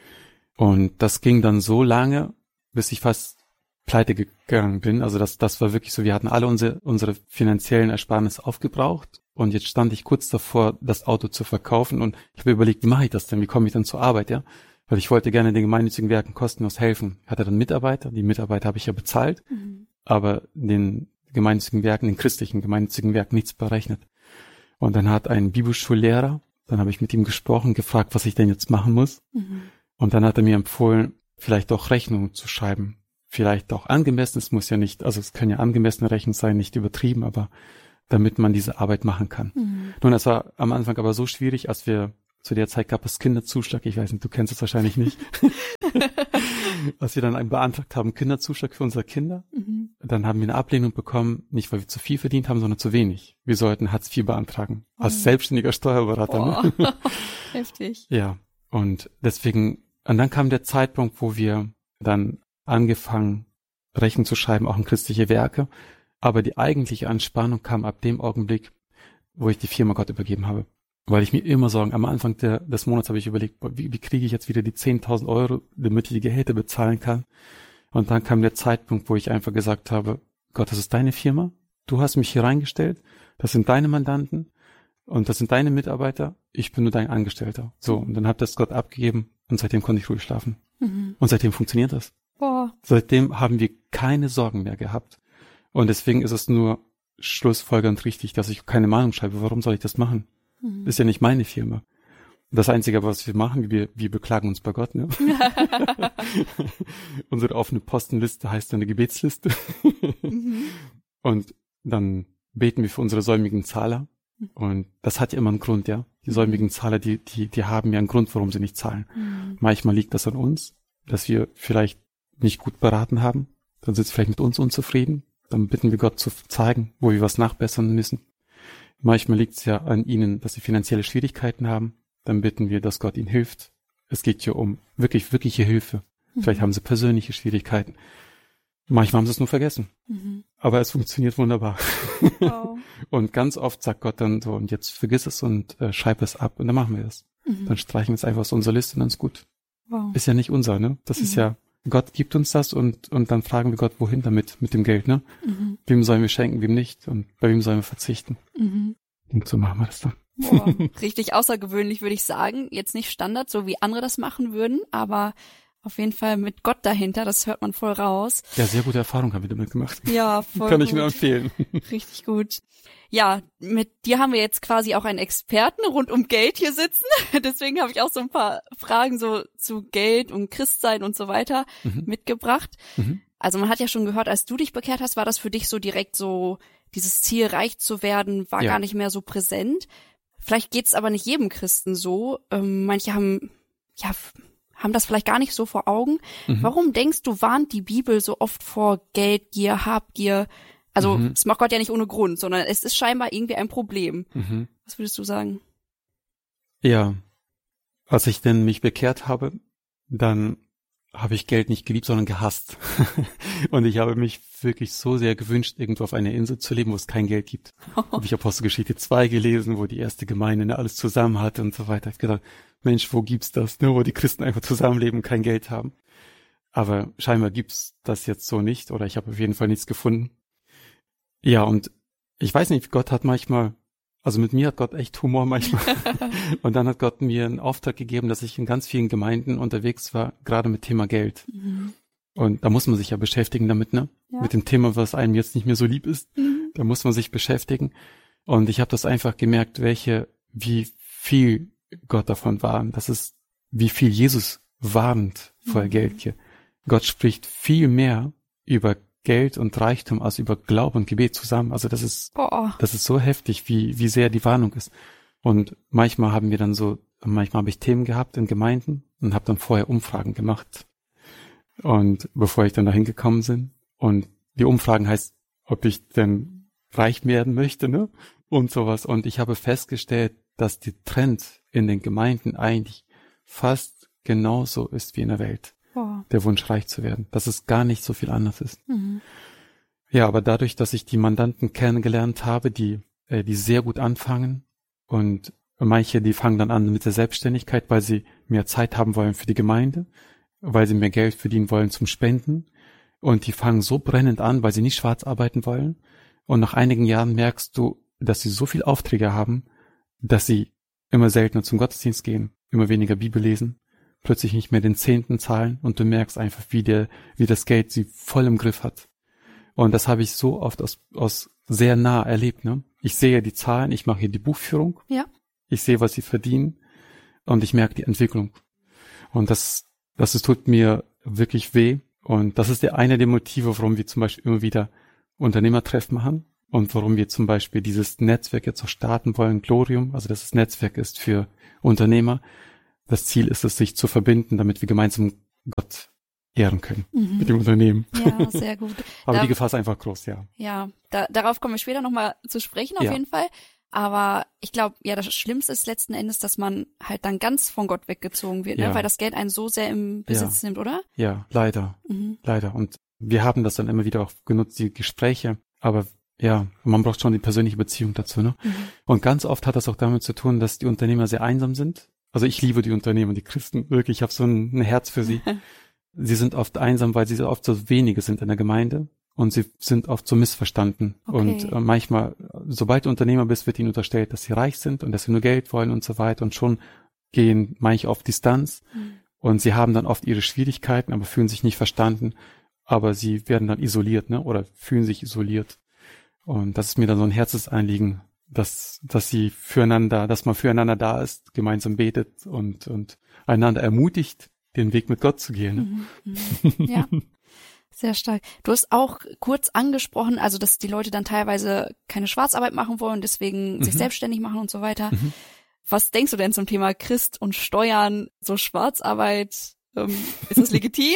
Speaker 1: Und das ging dann so lange, bis ich fast pleite gegangen bin. Also das war wirklich so, wir hatten alle unsere finanziellen Ersparnisse aufgebraucht und jetzt stand ich kurz davor, das Auto zu verkaufen und ich habe überlegt, wie mache ich das denn? Wie komme ich dann zur Arbeit, ja? Weil ich wollte gerne den gemeinnützigen Werken kostenlos helfen. Ich hatte dann Mitarbeiter, die Mitarbeiter habe ich ja bezahlt, aber den gemeinnützigen Werken, den christlichen gemeinnützigen Werken nichts berechnet. Und dann hat ein Bibelschullehrer, dann habe ich mit ihm gesprochen, gefragt, was ich denn jetzt machen muss. Und dann hat er mir empfohlen, vielleicht auch Rechnungen zu schreiben. Vielleicht auch angemessen, es muss ja nicht, also es können ja angemessene Rechnungen sein, nicht übertrieben, aber damit man diese Arbeit machen kann. Nun, es war am Anfang aber so schwierig, als wir zu der Zeit gab es Kinderzuschlag, ich weiß nicht, du kennst es wahrscheinlich nicht. Als wir dann beantragt haben, Kinderzuschlag für unsere Kinder, dann haben wir eine Ablehnung bekommen, nicht weil wir zu viel verdient haben, sondern zu wenig. Wir sollten Hartz IV beantragen, als selbstständiger Steuerberater. Ne?
Speaker 2: Heftig.
Speaker 1: Ja, und deswegen, und dann kam der Zeitpunkt, wo wir dann angefangen, Rechnung zu schreiben, auch in christliche Werke, aber die eigentliche Anspannung kam ab dem Augenblick, wo ich die Firma Gott übergeben habe. Weil ich mir immer Sorgen, am Anfang des Monats habe ich überlegt, wie kriege ich jetzt wieder die 10.000 Euro, damit ich die Gehälter bezahlen kann. Und dann kam der Zeitpunkt, wo ich einfach gesagt habe, Gott, das ist deine Firma, du hast mich hier reingestellt, das sind deine Mandanten und das sind deine Mitarbeiter, ich bin nur dein Angestellter. So, und dann habe das Gott abgegeben und seitdem konnte ich ruhig schlafen. Und seitdem funktioniert das.
Speaker 2: Boah.
Speaker 1: Seitdem haben wir keine Sorgen mehr gehabt. Und deswegen ist es nur schlussfolgernd richtig, dass ich keine Mahnung schreibe. Warum soll ich das machen? Das ist ja nicht meine Firma. Das Einzige, was wir machen, wir beklagen uns bei Gott, ne? Unsere offene Postenliste heißt eine Gebetsliste. Und dann beten wir für unsere säumigen Zahler. Und das hat ja immer einen Grund, ja. Die säumigen Zahler, die haben ja einen Grund, warum sie nicht zahlen. Manchmal liegt das an uns, dass wir vielleicht nicht gut beraten haben. Dann sind sie vielleicht mit uns unzufrieden. Dann bitten wir Gott zu zeigen, wo wir was nachbessern müssen. Manchmal liegt es ja an ihnen, dass sie finanzielle Schwierigkeiten haben. Dann bitten wir, dass Gott ihnen hilft. Es geht hier um wirkliche Hilfe. Vielleicht haben sie persönliche Schwierigkeiten. Manchmal haben sie es nur vergessen. Aber es funktioniert wunderbar. Wow. Und ganz oft sagt Gott dann so, und jetzt vergiss es und schreib es ab. Und dann machen wir es. Dann streichen wir es einfach aus unserer Liste und dann ist gut. Wow. Ist ja nicht unser, ne? Das ist ja, Gott gibt uns das und dann fragen wir Gott, wohin damit, mit dem Geld, ne? Wem sollen wir schenken, wem nicht? Und bei wem sollen wir verzichten? Und so machen wir das dann.
Speaker 2: Boah, richtig außergewöhnlich, würde ich sagen. Jetzt nicht Standard, so wie andere das machen würden, aber auf jeden Fall mit Gott dahinter, das hört man voll raus.
Speaker 1: Ja, sehr gute Erfahrung haben wir damit gemacht.
Speaker 2: Ja, voll
Speaker 1: Kann ich nur empfehlen.
Speaker 2: Richtig gut. Ja, mit dir haben wir jetzt quasi auch einen Experten rund um Geld hier sitzen. Deswegen habe ich auch so ein paar Fragen so zu Geld und Christsein und so weiter mitgebracht. Also man hat ja schon gehört, als du dich bekehrt hast, war das für dich so direkt so, dieses Ziel, reich zu werden, war gar nicht mehr so präsent. Vielleicht geht's aber nicht jedem Christen so. Manche haben das vielleicht gar nicht so vor Augen. Warum denkst du, warnt die Bibel so oft vor Geldgier, Habgier? Also das macht Gott ja nicht ohne Grund, sondern es ist scheinbar irgendwie ein Problem. Was würdest du sagen?
Speaker 1: Ja, als ich denn mich bekehrt habe, dann habe ich Geld nicht geliebt, sondern gehasst. Und ich habe mich wirklich so sehr gewünscht, irgendwo auf einer Insel zu leben, wo es kein Geld gibt. Habe ich Apostelgeschichte 2 gelesen, wo die erste Gemeinde alles zusammen hatte und so weiter. Ich habe gedacht, Mensch, wo gibt's das, ne, wo die Christen einfach zusammenleben und kein Geld haben. Aber scheinbar gibt's das jetzt so nicht, oder ich habe auf jeden Fall nichts gefunden. Ja, und ich weiß nicht, Gott hat manchmal, also mit mir hat Gott echt Humor manchmal. Und dann hat Gott mir einen Auftrag gegeben, dass ich in ganz vielen Gemeinden unterwegs war, gerade mit Thema Geld. Und da muss man sich ja beschäftigen damit, ne? Ja. Mit dem Thema, was einem jetzt nicht mehr so lieb ist. Da muss man sich beschäftigen. Und ich habe das einfach gemerkt, wie viel Gott davon warnt. Das ist, wie viel Jesus warnt vor Geldgier. Gott spricht viel mehr über Geld und Reichtum als über Glaube und Gebet zusammen. Also das ist so heftig, wie sehr die Warnung ist. Und manchmal habe ich Themen gehabt in Gemeinden und habe dann vorher Umfragen gemacht. Und bevor ich dann dahin gekommen bin. Und die Umfragen heißt, ob ich denn reich werden möchte, ne? Und sowas. Und ich habe festgestellt, dass der Trend in den Gemeinden eigentlich fast genauso ist wie in der Welt. Der Wunsch, reich zu werden. Dass es gar nicht so viel anders ist. Ja, aber dadurch, dass ich die Mandanten kennengelernt habe, die sehr gut anfangen und manche, die fangen dann an mit der Selbstständigkeit, weil sie mehr Zeit haben wollen für die Gemeinde, weil sie mehr Geld verdienen wollen zum Spenden und die fangen so brennend an, weil sie nicht schwarz arbeiten wollen und nach einigen Jahren merkst du, dass sie so viel Aufträge haben, dass sie immer seltener zum Gottesdienst gehen, immer weniger Bibel lesen, plötzlich nicht mehr den 10. zahlen und du merkst einfach, wie das Geld sie voll im Griff hat. Und das habe ich so oft aus sehr nah erlebt, ne? Ich sehe die Zahlen, ich mache hier die Buchführung.
Speaker 2: Ja.
Speaker 1: Ich sehe, was sie verdienen und ich merke die Entwicklung. Und das tut mir wirklich weh. Und das ist einer der Motive, warum wir zum Beispiel immer wieder Unternehmertreffen machen und warum wir zum Beispiel dieses Netzwerk jetzt auch starten wollen, Glorium, also dass das Netzwerk ist für Unternehmer. Das Ziel ist es, sich zu verbinden, damit wir gemeinsam Gott ehren können mit dem Unternehmen.
Speaker 2: Ja, sehr gut.
Speaker 1: Aber die Gefahr ist einfach groß, ja.
Speaker 2: Ja, darauf kommen wir später nochmal zu sprechen, auf jeden Fall. Aber ich glaube, ja, das Schlimmste ist letzten Endes, dass man halt dann ganz von Gott weggezogen wird, ne? Weil das Geld einen so sehr im Besitz nimmt, oder?
Speaker 1: Ja, leider. Leider. Und wir haben das dann immer wieder auch genutzt, die Gespräche. Aber ja, man braucht schon die persönliche Beziehung dazu, ne? Und ganz oft hat das auch damit zu tun, dass die Unternehmer sehr einsam sind. Also ich liebe die Unternehmer, die Christen, wirklich. Ich habe so ein Herz für sie. Sie sind oft einsam, weil sie oft so wenige sind in der Gemeinde. Und sie sind oft so missverstanden. Okay. Und manchmal, sobald du Unternehmer bist, wird ihnen unterstellt, dass sie reich sind und dass sie nur Geld wollen und so weiter. Und schon gehen manche auf Distanz. Und sie haben dann oft ihre Schwierigkeiten, aber fühlen sich nicht verstanden. Aber sie werden dann isoliert, ne? Oder fühlen sich isoliert. Und das ist mir dann so ein Herzensanliegen, dass man füreinander da ist, gemeinsam betet und einander ermutigt, den Weg mit Gott zu gehen. Ne?
Speaker 2: Ja. Sehr stark. Du hast auch kurz angesprochen, also dass die Leute dann teilweise keine Schwarzarbeit machen wollen, deswegen sich selbstständig machen und so weiter. Was denkst du denn zum Thema Christ und Steuern, so Schwarzarbeit? Ist das legitim?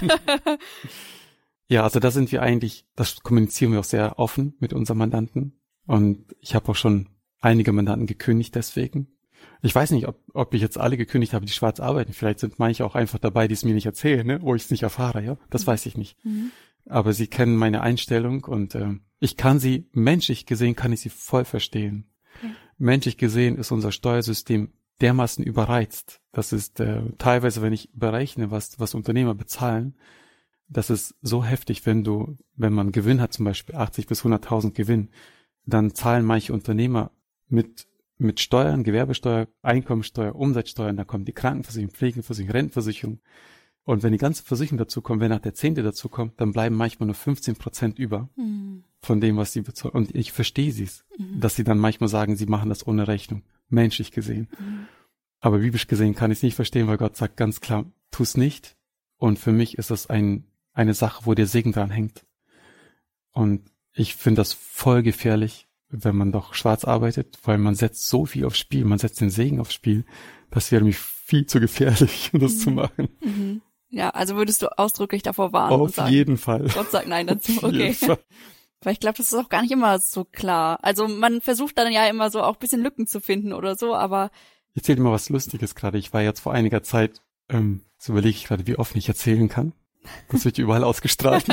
Speaker 1: Ja, also das kommunizieren wir auch sehr offen mit unseren Mandanten. Und ich habe auch schon einige Mandanten gekündigt deswegen. Ich weiß nicht, ob ich jetzt alle gekündigt habe, die schwarz arbeiten. Vielleicht sind manche auch einfach dabei, die es mir nicht erzählen, ne? Wo ich es nicht erfahre, ja. Das weiß ich nicht. Aber sie kennen meine Einstellung und ich kann sie, menschlich gesehen, kann ich sie voll verstehen. Menschlich gesehen ist unser Steuersystem dermaßen überreizt. Das ist teilweise, wenn ich berechne, was Unternehmer bezahlen, das ist so heftig, wenn man Gewinn hat, zum Beispiel 80 bis 100.000 Gewinn, dann zahlen manche Unternehmer mit Steuern, Gewerbesteuer, Einkommensteuer, Umsatzsteuern, da kommt die Krankenversicherung, Pflegeversicherung, Rentenversicherung. Und wenn die ganze Versicherung dazu kommt, wenn nach der 10. dazu kommt, dann bleiben manchmal nur 15% über von dem, was sie bezahlen. Und ich verstehe dass sie dann manchmal sagen, sie machen das ohne Rechnung, menschlich gesehen. Aber biblisch gesehen kann ich es nicht verstehen, weil Gott sagt ganz klar, tu es nicht. Und für mich ist das eine Sache, wo der Segen dran hängt. Und ich finde das voll gefährlich, wenn man doch schwarz arbeitet, weil man setzt so viel aufs Spiel, man setzt den Segen aufs Spiel. Das wäre mir viel zu gefährlich, das zu machen.
Speaker 2: Ja, also würdest du ausdrücklich davor warnen?
Speaker 1: Auf jeden Fall.
Speaker 2: Gott sagt nein dazu, okay. Weil ich glaube, das ist auch gar nicht immer so klar. Also man versucht dann ja immer so auch ein bisschen Lücken zu finden oder so, aber...
Speaker 1: Ich erzähle dir mal was Lustiges gerade. Ich war jetzt vor einiger Zeit, so überlege ich gerade, wie offen ich erzählen kann. Das wird überall ausgestrahlt.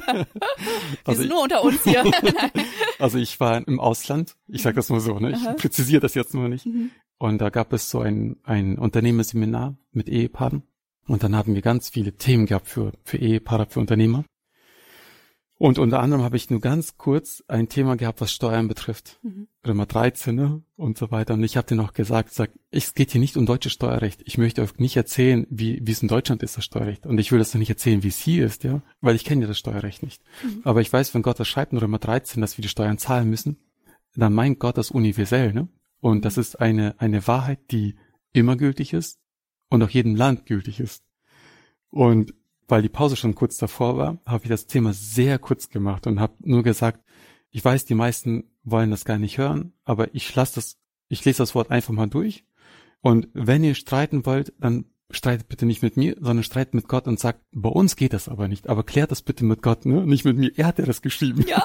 Speaker 2: Wir sind nur unter uns hier.
Speaker 1: Also ich war im Ausland, ich sage das nur so, ne? Ich präzisiere das jetzt nur nicht. Und da gab es so ein Unternehmerseminar mit Ehepaaren. Und dann haben wir ganz viele Themen gehabt für Ehepaare, für Unternehmer. Und unter anderem habe ich nur ganz kurz ein Thema gehabt, was Steuern betrifft. Römer 13, ne? Und so weiter. Und ich habe denen auch gesagt, es geht hier nicht um deutsches Steuerrecht. Ich möchte euch nicht erzählen, wie es in Deutschland ist, das Steuerrecht. Und ich will das doch nicht erzählen, wie es hier ist, ja? Weil ich kenne ja das Steuerrecht nicht. Aber ich weiß, wenn Gott das schreibt in Römer 13, dass wir die Steuern zahlen müssen, dann meint Gott das universell, ne? Und das ist eine Wahrheit, die immer gültig ist und auch jedem Land gültig ist. Und weil die Pause schon kurz davor war, habe ich das Thema sehr kurz gemacht und habe nur gesagt, ich weiß, die meisten wollen das gar nicht hören, aber ich lese das Wort einfach mal durch. Und wenn ihr streiten wollt, dann streitet bitte nicht mit mir, sondern streitet mit Gott und sagt, bei uns geht das aber nicht, aber klärt das bitte mit Gott, ne? Nicht mit mir. Er hat ja das geschrieben.
Speaker 2: Ja.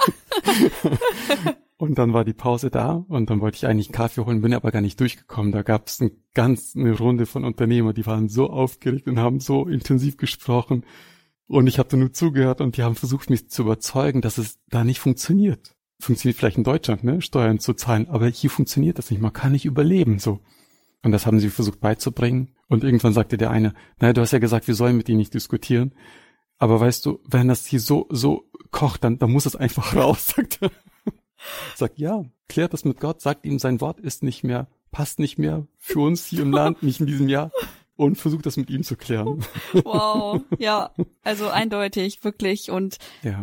Speaker 1: Und dann war die Pause da und dann wollte ich eigentlich einen Kaffee holen, bin aber gar nicht durchgekommen. Da gab es eine Runde von Unternehmern, die waren so aufgeregt und haben so intensiv gesprochen. Und ich habe da nur zugehört und die haben versucht, mich zu überzeugen, dass es da nicht funktioniert. Funktioniert vielleicht in Deutschland, ne, Steuern zu zahlen, aber hier funktioniert das nicht. Man kann nicht überleben, so. Und das haben sie versucht beizubringen. Und irgendwann sagte der eine, naja, du hast ja gesagt, wir sollen mit ihnen nicht diskutieren. Aber weißt du, wenn das hier so kocht, dann muss es einfach raus, sagt er. Sagt, ja, klärt das mit Gott, sagt ihm, sein Wort ist nicht mehr, passt nicht mehr für uns hier im Land, nicht in diesem Jahr. Und versucht das mit ihm zu klären.
Speaker 2: Wow, ja, also eindeutig, wirklich. Und
Speaker 1: ja.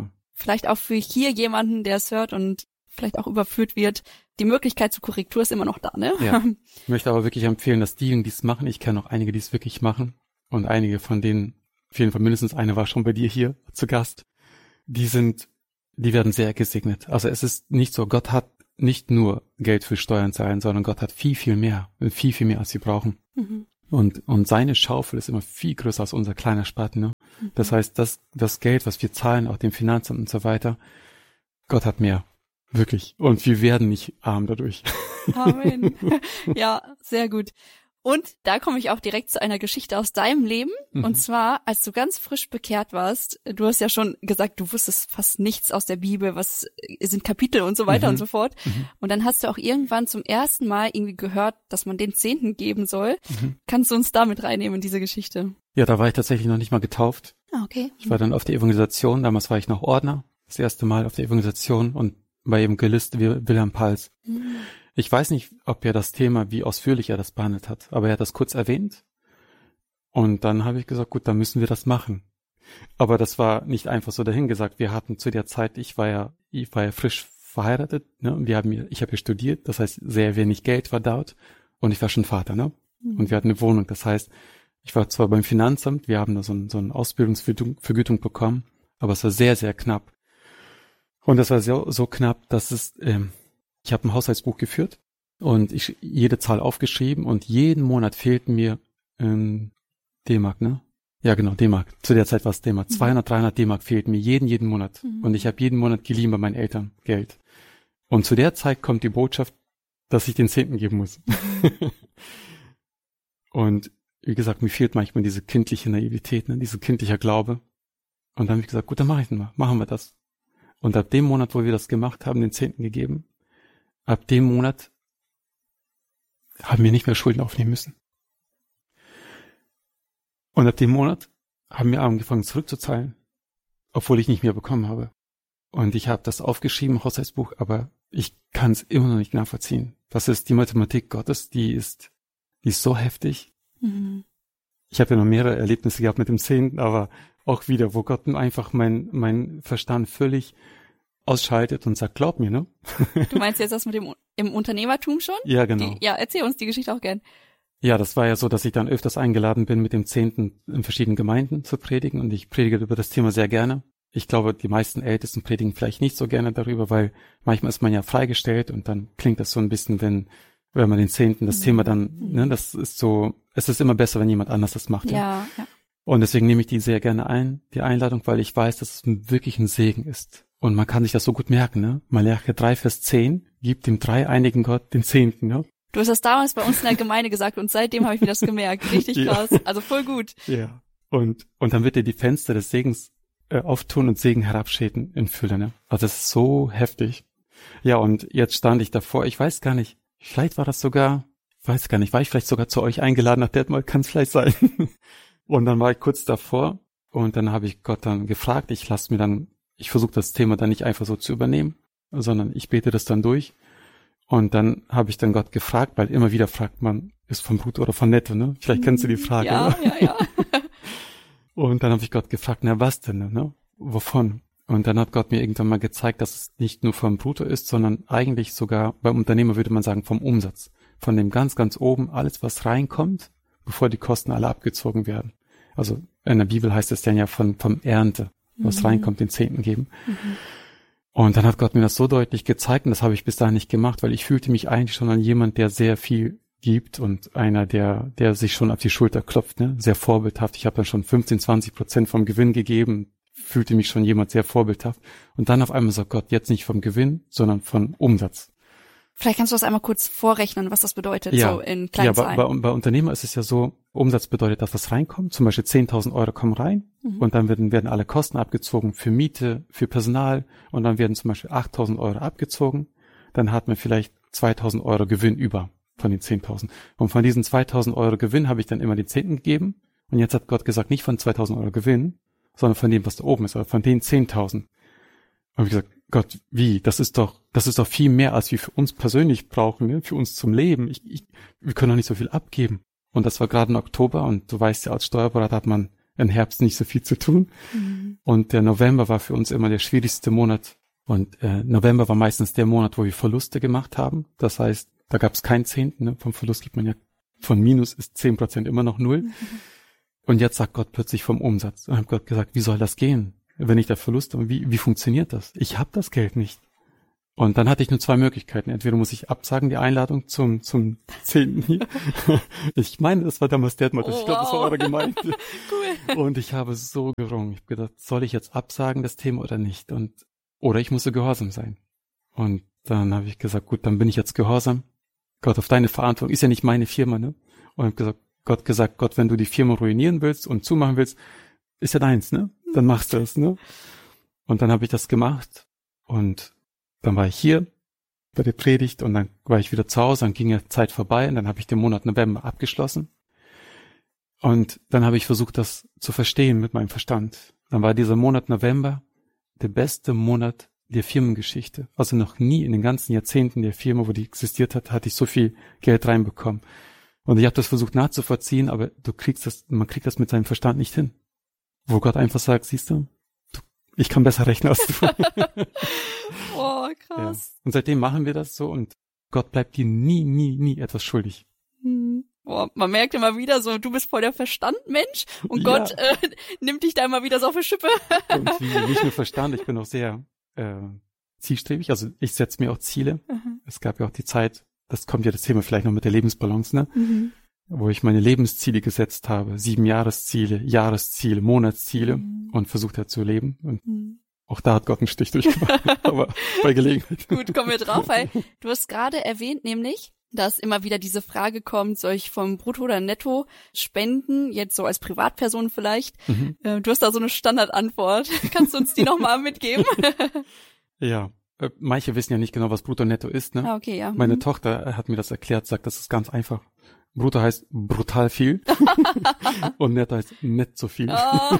Speaker 2: vielleicht auch für hier jemanden, der es hört und vielleicht auch überführt wird, die Möglichkeit zur Korrektur ist immer noch da, ne?
Speaker 1: Ja. Ich möchte aber wirklich empfehlen, dass diejenigen, die es machen, ich kenne auch einige, die es wirklich machen und einige von denen, auf jeden Fall mindestens eine war schon bei dir hier zu Gast, die werden sehr gesegnet. Also es ist nicht so, Gott hat nicht nur Geld für Steuern zahlen, sondern Gott hat viel, viel mehr, als sie brauchen. Mhm. Und seine Schaufel ist immer viel größer als unser kleiner Spaten, ne? Mhm. Das heißt, das Geld, was wir zahlen, auch dem Finanzamt und so weiter, Gott hat mehr. Wirklich. Und wir werden nicht arm dadurch.
Speaker 2: Amen. Ja, sehr gut. Und da komme ich auch direkt zu einer Geschichte aus deinem Leben. Mhm. Und zwar, als du ganz frisch bekehrt warst, du hast ja schon gesagt, du wusstest fast nichts aus der Bibel, was sind Kapitel und so weiter und so fort. Mhm. Und dann hast du auch irgendwann zum ersten Mal irgendwie gehört, dass man den Zehnten geben soll. Mhm. Kannst du uns da mit reinnehmen in diese Geschichte?
Speaker 1: Ja, da war ich tatsächlich noch nicht mal getauft.
Speaker 2: Ah, okay.
Speaker 1: Ich war dann auf der Evangelisation, damals war ich noch Ordner, das erste Mal auf der Evangelisation und bei eben Geliste Wilhelm Pals. Mhm. Ich weiß nicht, ob er das Thema, wie ausführlich er das behandelt hat, aber er hat das kurz erwähnt. Und dann habe ich gesagt, gut, dann müssen wir das machen. Aber das war nicht einfach so dahingesagt. Wir hatten zu der Zeit, ich war ja frisch verheiratet, ne? Und ich habe ja studiert, das heißt, sehr wenig Geld war dort. Und ich war schon Vater, ne? Mhm. Und wir hatten eine Wohnung. Das heißt, ich war zwar beim Finanzamt, wir haben da so eine Ausbildungsvergütung bekommen, aber es war sehr, sehr knapp. Und das war so knapp, dass ich habe ein Haushaltsbuch geführt und jede Zahl aufgeschrieben und jeden Monat fehlten mir D-Mark, ne? Ja, genau, D-Mark. Zu der Zeit war es D-Mark. 200, 300 D-Mark fehlten mir jeden Monat. Mhm. Und ich habe jeden Monat geliehen bei meinen Eltern Geld. Und zu der Zeit kommt die Botschaft, dass ich den Zehnten geben muss. Und wie gesagt, mir fehlt manchmal diese kindliche Naivität, ne? Diese kindlicher Glaube. Und dann habe ich gesagt, gut, dann machen wir das. Und ab dem Monat, wo wir das gemacht haben, den Zehnten gegeben, ab dem Monat haben wir nicht mehr Schulden aufnehmen müssen. Und ab dem Monat haben wir angefangen zurückzuzahlen, obwohl ich nicht mehr bekommen habe. Und ich habe das aufgeschrieben, Haushaltsbuch, aber ich kann es immer noch nicht nachvollziehen. Das ist die Mathematik Gottes, die ist so heftig. Mhm. Ich habe ja noch mehrere Erlebnisse gehabt mit dem Zehnten, aber auch wieder, wo Gott einfach mein Verstand völlig ausschaltet und sagt, glaub mir, ne?
Speaker 2: Du meinst jetzt das mit dem im Unternehmertum schon?
Speaker 1: Ja, genau.
Speaker 2: Erzähl uns die Geschichte auch gern.
Speaker 1: Ja, das war ja so, dass ich dann öfters eingeladen bin, mit dem Zehnten in verschiedenen Gemeinden zu predigen und ich predige über das Thema sehr gerne. Ich glaube, die meisten Ältesten predigen vielleicht nicht so gerne darüber, weil manchmal ist man ja freigestellt und dann klingt das so ein bisschen, wenn man den Zehnten, das Thema dann, ne, das ist so, es ist immer besser, wenn jemand anders das macht.
Speaker 2: Ja.
Speaker 1: Und deswegen nehme ich die sehr gerne die Einladung, weil ich weiß, dass es wirklich ein Segen ist. Und man kann sich das so gut merken, ne? Malachi 3, Vers 10 gibt dem dreieinigen Gott den Zehnten, ne?
Speaker 2: Du hast das damals bei uns in der Gemeinde gesagt und seitdem habe ich mir das gemerkt. Richtig krass. Ja. Also voll gut.
Speaker 1: Ja. Und dann wird dir die Fenster des Segens auftun und Segen herabschäden in Fülle, ne? Also das ist so heftig. Ja, und jetzt stand ich davor, ich weiß gar nicht, vielleicht war das sogar, war ich vielleicht sogar zu euch eingeladen nach Detmold, kann es vielleicht sein. Und dann war ich kurz davor und dann habe ich Gott dann gefragt, ich versuche das Thema dann nicht einfach so zu übernehmen, sondern ich bete das dann durch. Und dann habe ich dann Gott gefragt, weil immer wieder fragt man, ist von Brutto oder von Netto, ne? Vielleicht kennst du die Frage.
Speaker 2: Ja.
Speaker 1: Und dann habe ich Gott gefragt, na was denn, ne? Wovon? Und dann hat Gott mir irgendwann mal gezeigt, dass es nicht nur vom Brutto ist, sondern eigentlich sogar, beim Unternehmer würde man sagen, vom Umsatz. Von dem ganz, ganz oben, alles was reinkommt, bevor die Kosten alle abgezogen werden. Also in der Bibel heißt es dann ja vom Ernte, was reinkommt, den Zehnten geben. Mhm. Und dann hat Gott mir das so deutlich gezeigt und das habe ich bis dahin nicht gemacht, weil ich fühlte mich eigentlich schon an jemand, der sehr viel gibt und einer, der sich schon auf die Schulter klopft, ne, sehr vorbildhaft. Ich habe dann schon 15-20% vom Gewinn gegeben, fühlte mich schon jemand sehr vorbildhaft. Und dann auf einmal sagt Gott, jetzt nicht vom Gewinn, sondern vom Umsatz.
Speaker 2: Vielleicht kannst du das einmal kurz vorrechnen, was das bedeutet, so in kleinen Zahlen.
Speaker 1: Ja, bei Unternehmer ist es ja so, Umsatz bedeutet, dass was reinkommt. Zum Beispiel 10.000 Euro kommen rein und dann werden alle Kosten abgezogen für Miete, für Personal und dann werden zum Beispiel 8.000 Euro abgezogen. Dann hat man vielleicht 2.000 Euro Gewinn über von den 10.000. Und von diesen 2.000 Euro Gewinn habe ich dann immer den Zehnten gegeben. Und jetzt hat Gott gesagt, nicht von 2.000 Euro Gewinn, sondern von dem, was da oben ist, oder von den 10.000. Und ich gesagt, Gott, wie? Das ist doch viel mehr, als wir für uns persönlich brauchen, ne? Für uns zum Leben. Wir können doch nicht so viel abgeben. Und das war gerade im Oktober und du weißt ja, als Steuerberater hat man im Herbst nicht so viel zu tun. Mhm. Und der November war für uns immer der schwierigste Monat. Und November war meistens der Monat, wo wir Verluste gemacht haben. Das heißt, da gab es keinen Zehnten. Ne? Vom Verlust gibt man ja, von Minus ist 10% immer noch 0. Und jetzt sagt Gott plötzlich vom Umsatz. Und hat Gott gesagt, wie soll das gehen, wenn ich da Verlust habe? Wie funktioniert das? Ich habe das Geld nicht. Und dann hatte ich nur 2 Möglichkeiten. Entweder muss ich absagen, die Einladung zum 10. hier. Ich meine, das war damals der Monat. Ich glaube, das war eure Gemeinde. Cool. Und ich habe so gerungen. Ich habe gedacht, soll ich jetzt absagen, das Thema oder nicht? Oder ich musste gehorsam sein. Und dann habe ich gesagt, gut, dann bin ich jetzt gehorsam. Gott, auf deine Verantwortung. Ist ja nicht meine Firma, ne? Und habe gesagt, Gott, wenn du die Firma ruinieren willst und zumachen willst, ist ja deins, ne? Dann machst du es, ne? Und dann habe ich das gemacht und dann war ich hier bei der Predigt und dann war ich wieder zu Hause, dann ging ja Zeit vorbei und dann habe ich den Monat November abgeschlossen. Und dann habe ich versucht, das zu verstehen mit meinem Verstand. Dann war dieser Monat November der beste Monat der Firmengeschichte. Also noch nie in den ganzen Jahrzehnten der Firma, wo die existiert hat, hatte ich so viel Geld reinbekommen. Und ich habe das versucht nachzuvollziehen, aber man kriegt das mit seinem Verstand nicht hin. Wo Gott einfach sagt, siehst du, ich kann besser rechnen als du.
Speaker 2: Oh, krass.
Speaker 1: Ja. Und seitdem machen wir das so und Gott bleibt dir nie etwas schuldig.
Speaker 2: Boah, man merkt immer wieder so, du bist voll der Verstandmensch und Gott nimmt dich da immer wieder so auf die Schippe.
Speaker 1: Und nicht nur Verstand, ich bin auch sehr zielstrebig, also ich setze mir auch Ziele. Es gab ja auch die Zeit, das kommt ja das Thema vielleicht noch mit der Lebensbalance, ne? Wo ich meine Lebensziele gesetzt habe, 7 Jahresziele, Jahresziele, Monatsziele und versucht habe zu leben. Und auch da hat Gott einen Stich durchgemacht, aber bei Gelegenheit.
Speaker 2: Gut, kommen wir drauf, weil du hast gerade erwähnt, nämlich, dass immer wieder diese Frage kommt, soll ich vom Brutto oder Netto spenden, jetzt so als Privatperson vielleicht? Du hast da so eine Standardantwort. Kannst du uns die nochmal mitgeben?
Speaker 1: Ja, manche wissen ja nicht genau, was Brutto und Netto ist, ne?
Speaker 2: Ah, okay, ja.
Speaker 1: Meine Tochter hat mir das erklärt, sagt, das ist ganz einfach. Brutto heißt brutal viel und Netto heißt nicht so viel.
Speaker 2: Oh.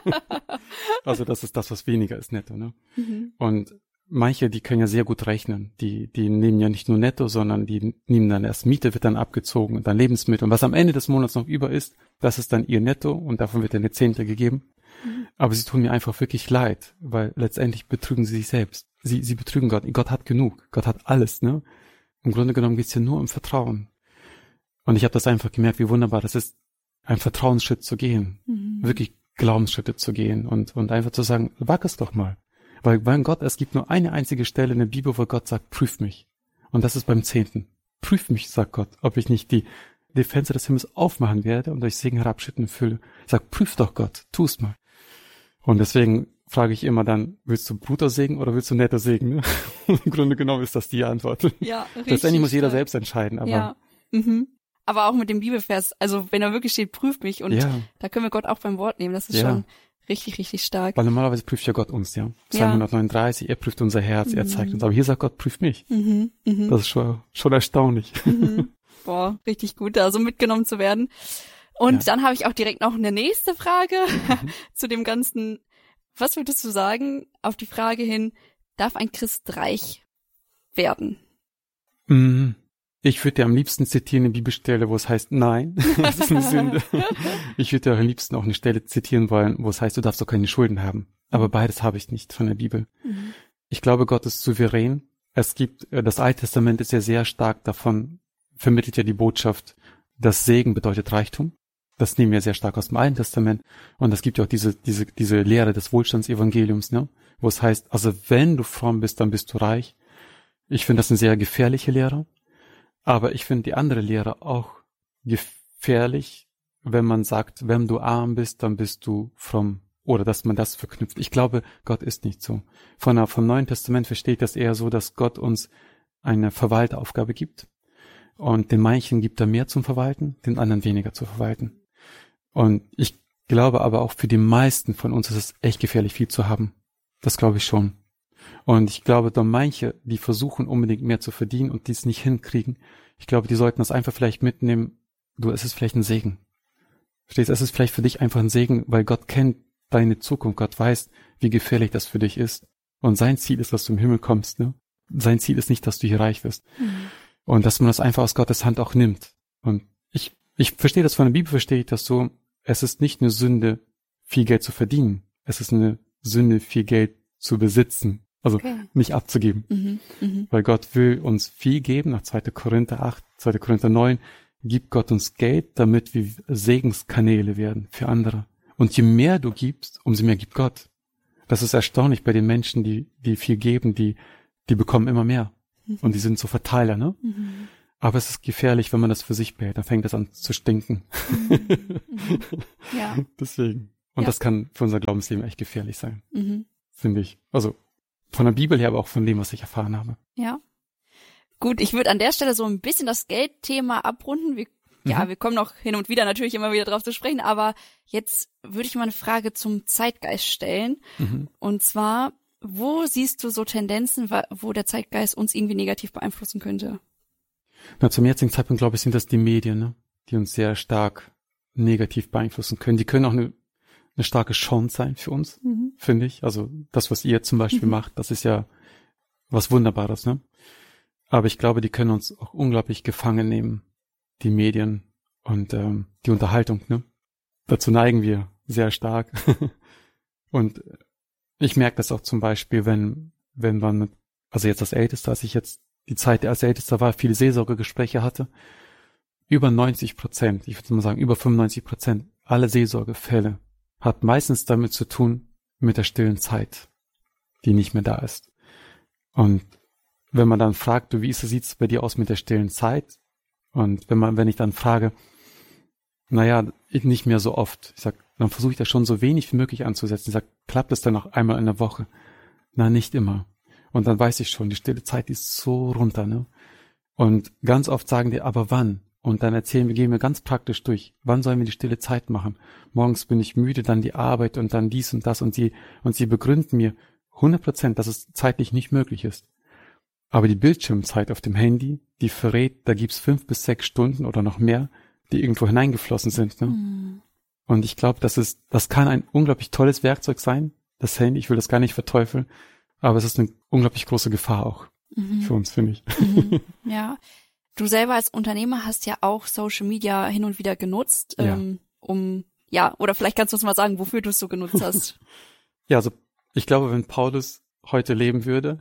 Speaker 1: Also das ist das, was weniger ist, Netto, ne? Und manche, die können ja sehr gut rechnen. Die nehmen ja nicht nur Netto, sondern die nehmen dann erst Miete, wird dann abgezogen und dann Lebensmittel. Und was am Ende des Monats noch über ist, das ist dann ihr Netto und davon wird dann eine Zehnte gegeben. Aber sie tun mir einfach wirklich leid, weil letztendlich betrügen sie sich selbst. Sie betrügen Gott. Gott hat genug. Gott hat alles, ne? Im Grunde genommen geht's ja nur um Vertrauen. Und ich habe das einfach gemerkt, wie wunderbar das ist, einen Vertrauensschritt zu gehen. Wirklich Glaubensschritte zu gehen und einfach zu sagen, wag es doch mal. Weil bei Gott, es gibt nur eine einzige Stelle in der Bibel, wo Gott sagt, prüf mich. Und das ist beim 10. Prüf mich, sagt Gott, ob ich nicht die Fenster des Himmels aufmachen werde und euch Segen herabschütten fülle. Sag, prüf doch Gott, tu's mal. Und deswegen frage ich immer dann, willst du Brudersegen oder willst du Nettosegen? Ne? Im Grunde genommen ist das die Antwort.
Speaker 2: Ja, richtig.
Speaker 1: Letztendlich muss jeder selbst entscheiden. Aber
Speaker 2: ja. Aber auch mit dem Bibelvers, also wenn er wirklich steht, prüf mich und da können wir Gott auch beim Wort nehmen, das ist schon richtig, richtig stark.
Speaker 1: Weil normalerweise prüft ja Gott uns, ja. Psalm 139, er prüft unser Herz, er zeigt uns. Aber hier sagt Gott, prüf mich. Das ist schon erstaunlich.
Speaker 2: Boah, richtig gut, da so mitgenommen zu werden. Und dann habe ich auch direkt noch eine nächste Frage zu dem Ganzen. Was würdest du sagen auf die Frage hin, darf ein Christ reich werden?
Speaker 1: Ich würde dir am liebsten zitieren eine Bibelstelle, wo es heißt, nein, das ist eine Sünde. Ich würde dir am liebsten auch eine Stelle zitieren wollen, wo es heißt, du darfst doch keine Schulden haben. Aber beides habe ich nicht von der Bibel. Ich glaube, Gott ist souverän. Das Alte Testament ist ja sehr stark davon, vermittelt ja die Botschaft, dass Segen bedeutet Reichtum. Das nehmen wir sehr stark aus dem Alten Testament. Und es gibt ja auch diese Lehre des Wohlstandsevangeliums, ne? Wo es heißt, also wenn du fromm bist, dann bist du reich. Ich finde das eine sehr gefährliche Lehre. Aber ich finde die andere Lehre auch gefährlich, wenn man sagt, wenn du arm bist, dann bist du fromm. Oder dass man das verknüpft. Ich glaube, Gott ist nicht so. Vom Neuen Testament verstehe ich das eher so, dass Gott uns eine Verwaltaufgabe gibt. Und den manchen gibt er mehr zum Verwalten, den anderen weniger zu verwalten. Und ich glaube aber auch für die meisten von uns ist es echt gefährlich, viel zu haben. Das glaube ich schon. Und ich glaube, da manche, die versuchen unbedingt mehr zu verdienen und die es nicht hinkriegen, ich glaube, die sollten das einfach vielleicht mitnehmen, es ist vielleicht ein Segen. Verstehst du, es ist vielleicht für dich einfach ein Segen, weil Gott kennt deine Zukunft, Gott weiß, wie gefährlich das für dich ist. Und sein Ziel ist, dass du im Himmel kommst, ne? Sein Ziel ist nicht, dass du hier reich wirst. Und dass man das einfach aus Gottes Hand auch nimmt. Und ich verstehe das von der Bibel, verstehe ich das so, es ist nicht eine Sünde, viel Geld zu verdienen. Es ist eine Sünde, viel Geld zu besitzen. Also nicht abzugeben. Weil Gott will uns viel geben. Nach 2. Korinther 8, 2. Korinther 9 gibt Gott uns Geld, damit wir Segenskanäle werden für andere. Und je mehr du gibst, umso mehr gibt Gott. Das ist erstaunlich bei den Menschen, die viel geben, die bekommen immer mehr. Und die sind so Verteiler, ne? Aber es ist gefährlich, wenn man das für sich behält. Dann fängt das an zu stinken.
Speaker 2: Ja.
Speaker 1: Deswegen. Und das kann für unser Glaubensleben echt gefährlich sein. Finde ich. Also von der Bibel her, aber auch von dem, was ich erfahren habe.
Speaker 2: Ja. Gut, ich würde an der Stelle so ein bisschen das Geldthema abrunden. Wir kommen noch hin und wieder natürlich immer wieder drauf zu sprechen, aber jetzt würde ich mal eine Frage zum Zeitgeist stellen. Und zwar, wo siehst du so Tendenzen, wo der Zeitgeist uns irgendwie negativ beeinflussen könnte?
Speaker 1: Na, zum jetzigen Zeitpunkt, glaube ich, sind das die Medien, ne? Die uns sehr stark negativ beeinflussen können. Die können auch eine starke Chance sein für uns, finde ich. Also das, was ihr zum Beispiel macht, das ist ja was Wunderbares, ne? Aber ich glaube, die können uns auch unglaublich gefangen nehmen, die Medien und die Unterhaltung, ne? Dazu neigen wir sehr stark. Und ich merke das auch zum Beispiel, wenn man also jetzt als Ältester, als ich jetzt die Zeit als Ältester war, viele Seelsorgegespräche hatte, über 90%, ich würde mal sagen über 95% aller Seelsorgefälle hat meistens damit zu tun mit der stillen Zeit, die nicht mehr da ist. Und wenn man dann fragt, du, sieht's bei dir aus mit der stillen Zeit? Und wenn ich dann frage, naja, nicht mehr so oft, ich sag, dann versuche ich das schon so wenig wie möglich anzusetzen. Ich sag, klappt es dann noch einmal in der Woche? Na, nicht immer. Und dann weiß ich schon, die stille Zeit ist so runter, ne? Und ganz oft sagen die, aber wann? Und dann gehen wir ganz praktisch durch. Wann sollen wir die stille Zeit machen? Morgens bin ich müde, dann die Arbeit und dann dies und das und sie begründen mir 100%, dass es zeitlich nicht möglich ist. Aber die Bildschirmzeit auf dem Handy, die verrät, da gibt's 5 bis 6 Stunden oder noch mehr, die irgendwo hineingeflossen sind, ne? Und ich glaube, das kann ein unglaublich tolles Werkzeug sein, das Handy. Ich will das gar nicht verteufeln, aber es ist eine unglaublich große Gefahr auch für uns, finde ich.
Speaker 2: Ja. Du selber als Unternehmer hast ja auch Social Media hin und wieder genutzt, oder vielleicht kannst du uns mal sagen, wofür du es so genutzt hast.
Speaker 1: Ja, also ich glaube, wenn Paulus heute leben würde,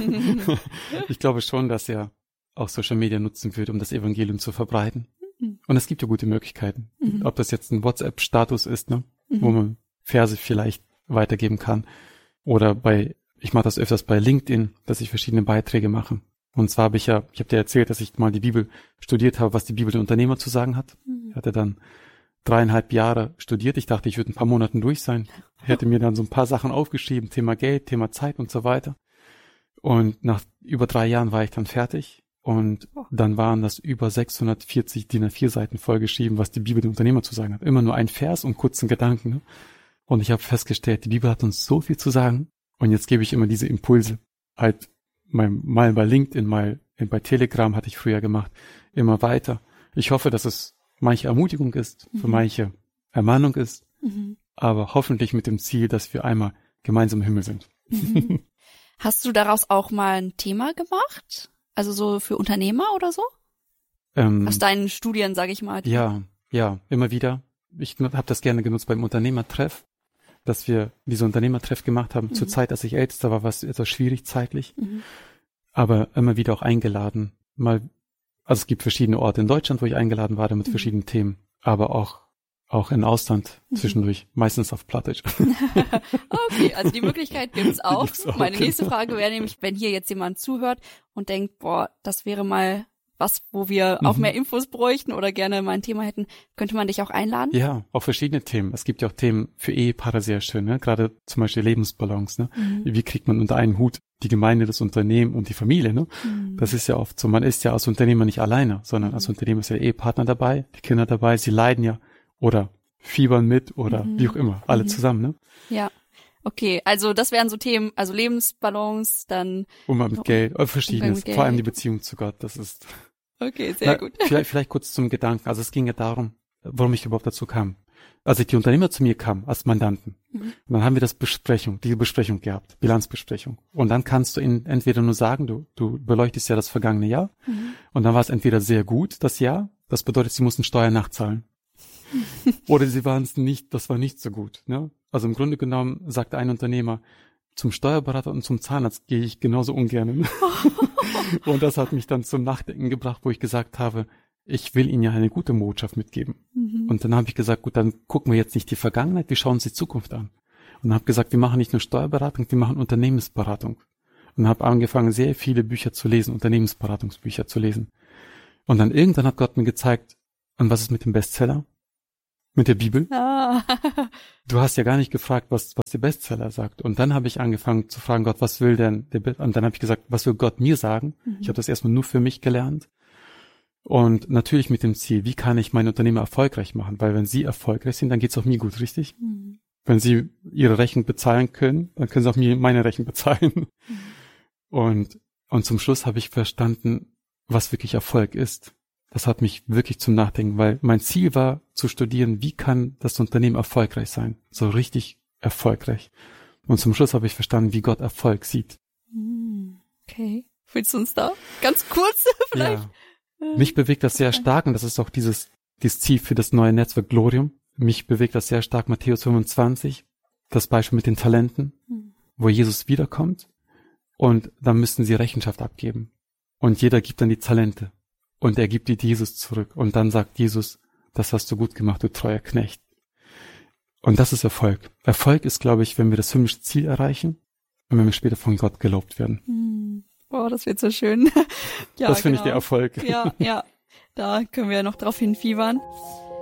Speaker 1: ich glaube schon, dass er auch Social Media nutzen würde, um das Evangelium zu verbreiten. Und es gibt ja gute Möglichkeiten. Ob das jetzt ein WhatsApp-Status ist, ne, wo man Verse vielleicht weitergeben kann. Oder ich mache das öfters bei LinkedIn, dass ich verschiedene Beiträge mache. Und zwar ich habe dir erzählt, dass ich mal die Bibel studiert habe, was die Bibel den Unternehmer zu sagen hat. Ich hatte dann 3,5 Jahre studiert. Ich dachte, ich würde ein paar Monaten durch sein. Ich hätte mir dann so ein paar Sachen aufgeschrieben, Thema Geld, Thema Zeit und so weiter. Und nach über 3 Jahren war ich dann fertig. Und dann waren das über 640 DIN A4 Seiten vollgeschrieben, was die Bibel dem Unternehmer zu sagen hat. Immer nur ein Vers und kurzen Gedanken. Ne? Und ich habe festgestellt, die Bibel hat uns so viel zu sagen. Und jetzt gebe ich immer diese Impulse. Halt mal bei LinkedIn, mal bei Telegram hatte ich früher gemacht. Immer weiter. Ich hoffe, dass es manche Ermutigung ist, für manche Ermahnung ist. Aber hoffentlich mit dem Ziel, dass wir einmal gemeinsam im Himmel sind.
Speaker 2: Hast du daraus auch mal ein Thema gemacht? Also so für Unternehmer oder so? Aus deinen Studien, sage ich mal.
Speaker 1: Ja, immer wieder. Ich habe das gerne genutzt beim Unternehmertreff, dass wir diese Unternehmertreff gemacht haben. Zur Zeit, als ich Ältester war, war es etwas schwierig zeitlich. Aber immer wieder auch eingeladen. Also es gibt verschiedene Orte in Deutschland, wo ich eingeladen war mit verschiedenen Themen. Aber auch in Ausland zwischendurch, meistens auf Plattdeutsch.
Speaker 2: Okay, also die Möglichkeit gibt's auch. Meine nächste Frage wäre nämlich, wenn hier jetzt jemand zuhört und denkt, das wäre mal was, wo wir auch mehr Infos bräuchten oder gerne mal ein Thema hätten, könnte man dich auch einladen?
Speaker 1: Ja, auch verschiedene Themen. Es gibt ja auch Themen für Ehepaare sehr schön, ne? Gerade zum Beispiel Lebensbalance, ne? Wie kriegt man unter einen Hut die Gemeinde, das Unternehmen und die Familie, ne? Das ist ja oft so, man ist ja als Unternehmer nicht alleine, sondern als Unternehmer ist ja der Ehepartner dabei, die Kinder dabei, sie leiden ja oder fiebern mit oder wie auch immer, alle zusammen, ne?
Speaker 2: Ja. Okay, also das wären so Themen, also Lebensbalance, dann
Speaker 1: Umgang mit Geld, verschiedenes, vor allem die Beziehung zu Gott, das ist...
Speaker 2: Okay, sehr gut.
Speaker 1: Vielleicht kurz zum Gedanken, also es ging ja darum, warum ich überhaupt dazu kam. Als die Unternehmer zu mir kamen, als Mandanten, und dann haben wir diese Besprechung gehabt, Bilanzbesprechung. Und dann kannst du ihnen entweder nur sagen, du beleuchtest ja das vergangene Jahr, und dann war es entweder sehr gut, das Jahr, das bedeutet, sie mussten Steuern nachzahlen. Oder sie waren es nicht, das war nicht so gut. Ne? Also im Grunde genommen sagte ein Unternehmer, zum Steuerberater und zum Zahnarzt gehe ich genauso ungern. Und das hat mich dann zum Nachdenken gebracht, wo ich gesagt habe, ich will Ihnen ja eine gute Botschaft mitgeben. Und dann habe ich gesagt, gut, dann gucken wir jetzt nicht die Vergangenheit, wir schauen uns die Zukunft an. Und habe gesagt, wir machen nicht nur Steuerberatung, wir machen Unternehmensberatung. Und habe angefangen, sehr viele Bücher zu lesen, Unternehmensberatungsbücher zu lesen. Und dann irgendwann hat Gott mir gezeigt, und was ist mit dem Bestseller? Mit der Bibel? Du hast ja gar nicht gefragt, was der Bestseller sagt. Und dann habe ich angefangen zu fragen, Gott, was will denn und dann habe ich gesagt, was will Gott mir sagen? Ich habe das erstmal nur für mich gelernt. Und natürlich mit dem Ziel, wie kann ich mein Unternehmen erfolgreich machen? Weil wenn Sie erfolgreich sind, dann geht's auch mir gut, richtig? Wenn Sie Ihre Rechnung bezahlen können, dann können Sie auch mir meine Rechnung bezahlen. Und zum Schluss habe ich verstanden, was wirklich Erfolg ist. Das hat mich wirklich zum Nachdenken, weil mein Ziel war zu studieren, wie kann das Unternehmen erfolgreich sein? So richtig erfolgreich. Und zum Schluss habe ich verstanden, wie Gott Erfolg sieht.
Speaker 2: Okay. Willst du uns da ganz kurz vielleicht?
Speaker 1: Ja. Mich bewegt das sehr stark und das ist auch dieses Ziel für das neue Netzwerk Glorium. Mich bewegt das sehr stark, Matthäus 25, das Beispiel mit den Talenten, wo Jesus wiederkommt und dann müssten sie Rechenschaft abgeben. Und jeder gibt dann die Talente. Und er gibt die Jesus zurück. Und dann sagt Jesus, das hast du gut gemacht, du treuer Knecht. Und das ist Erfolg. Erfolg ist, glaube ich, wenn wir das himmlische Ziel erreichen und wenn wir später von Gott gelobt werden.
Speaker 2: Boah, das wird so schön. Ja,
Speaker 1: das finde ich der Erfolg.
Speaker 2: Ja, da können wir noch drauf hinfiebern.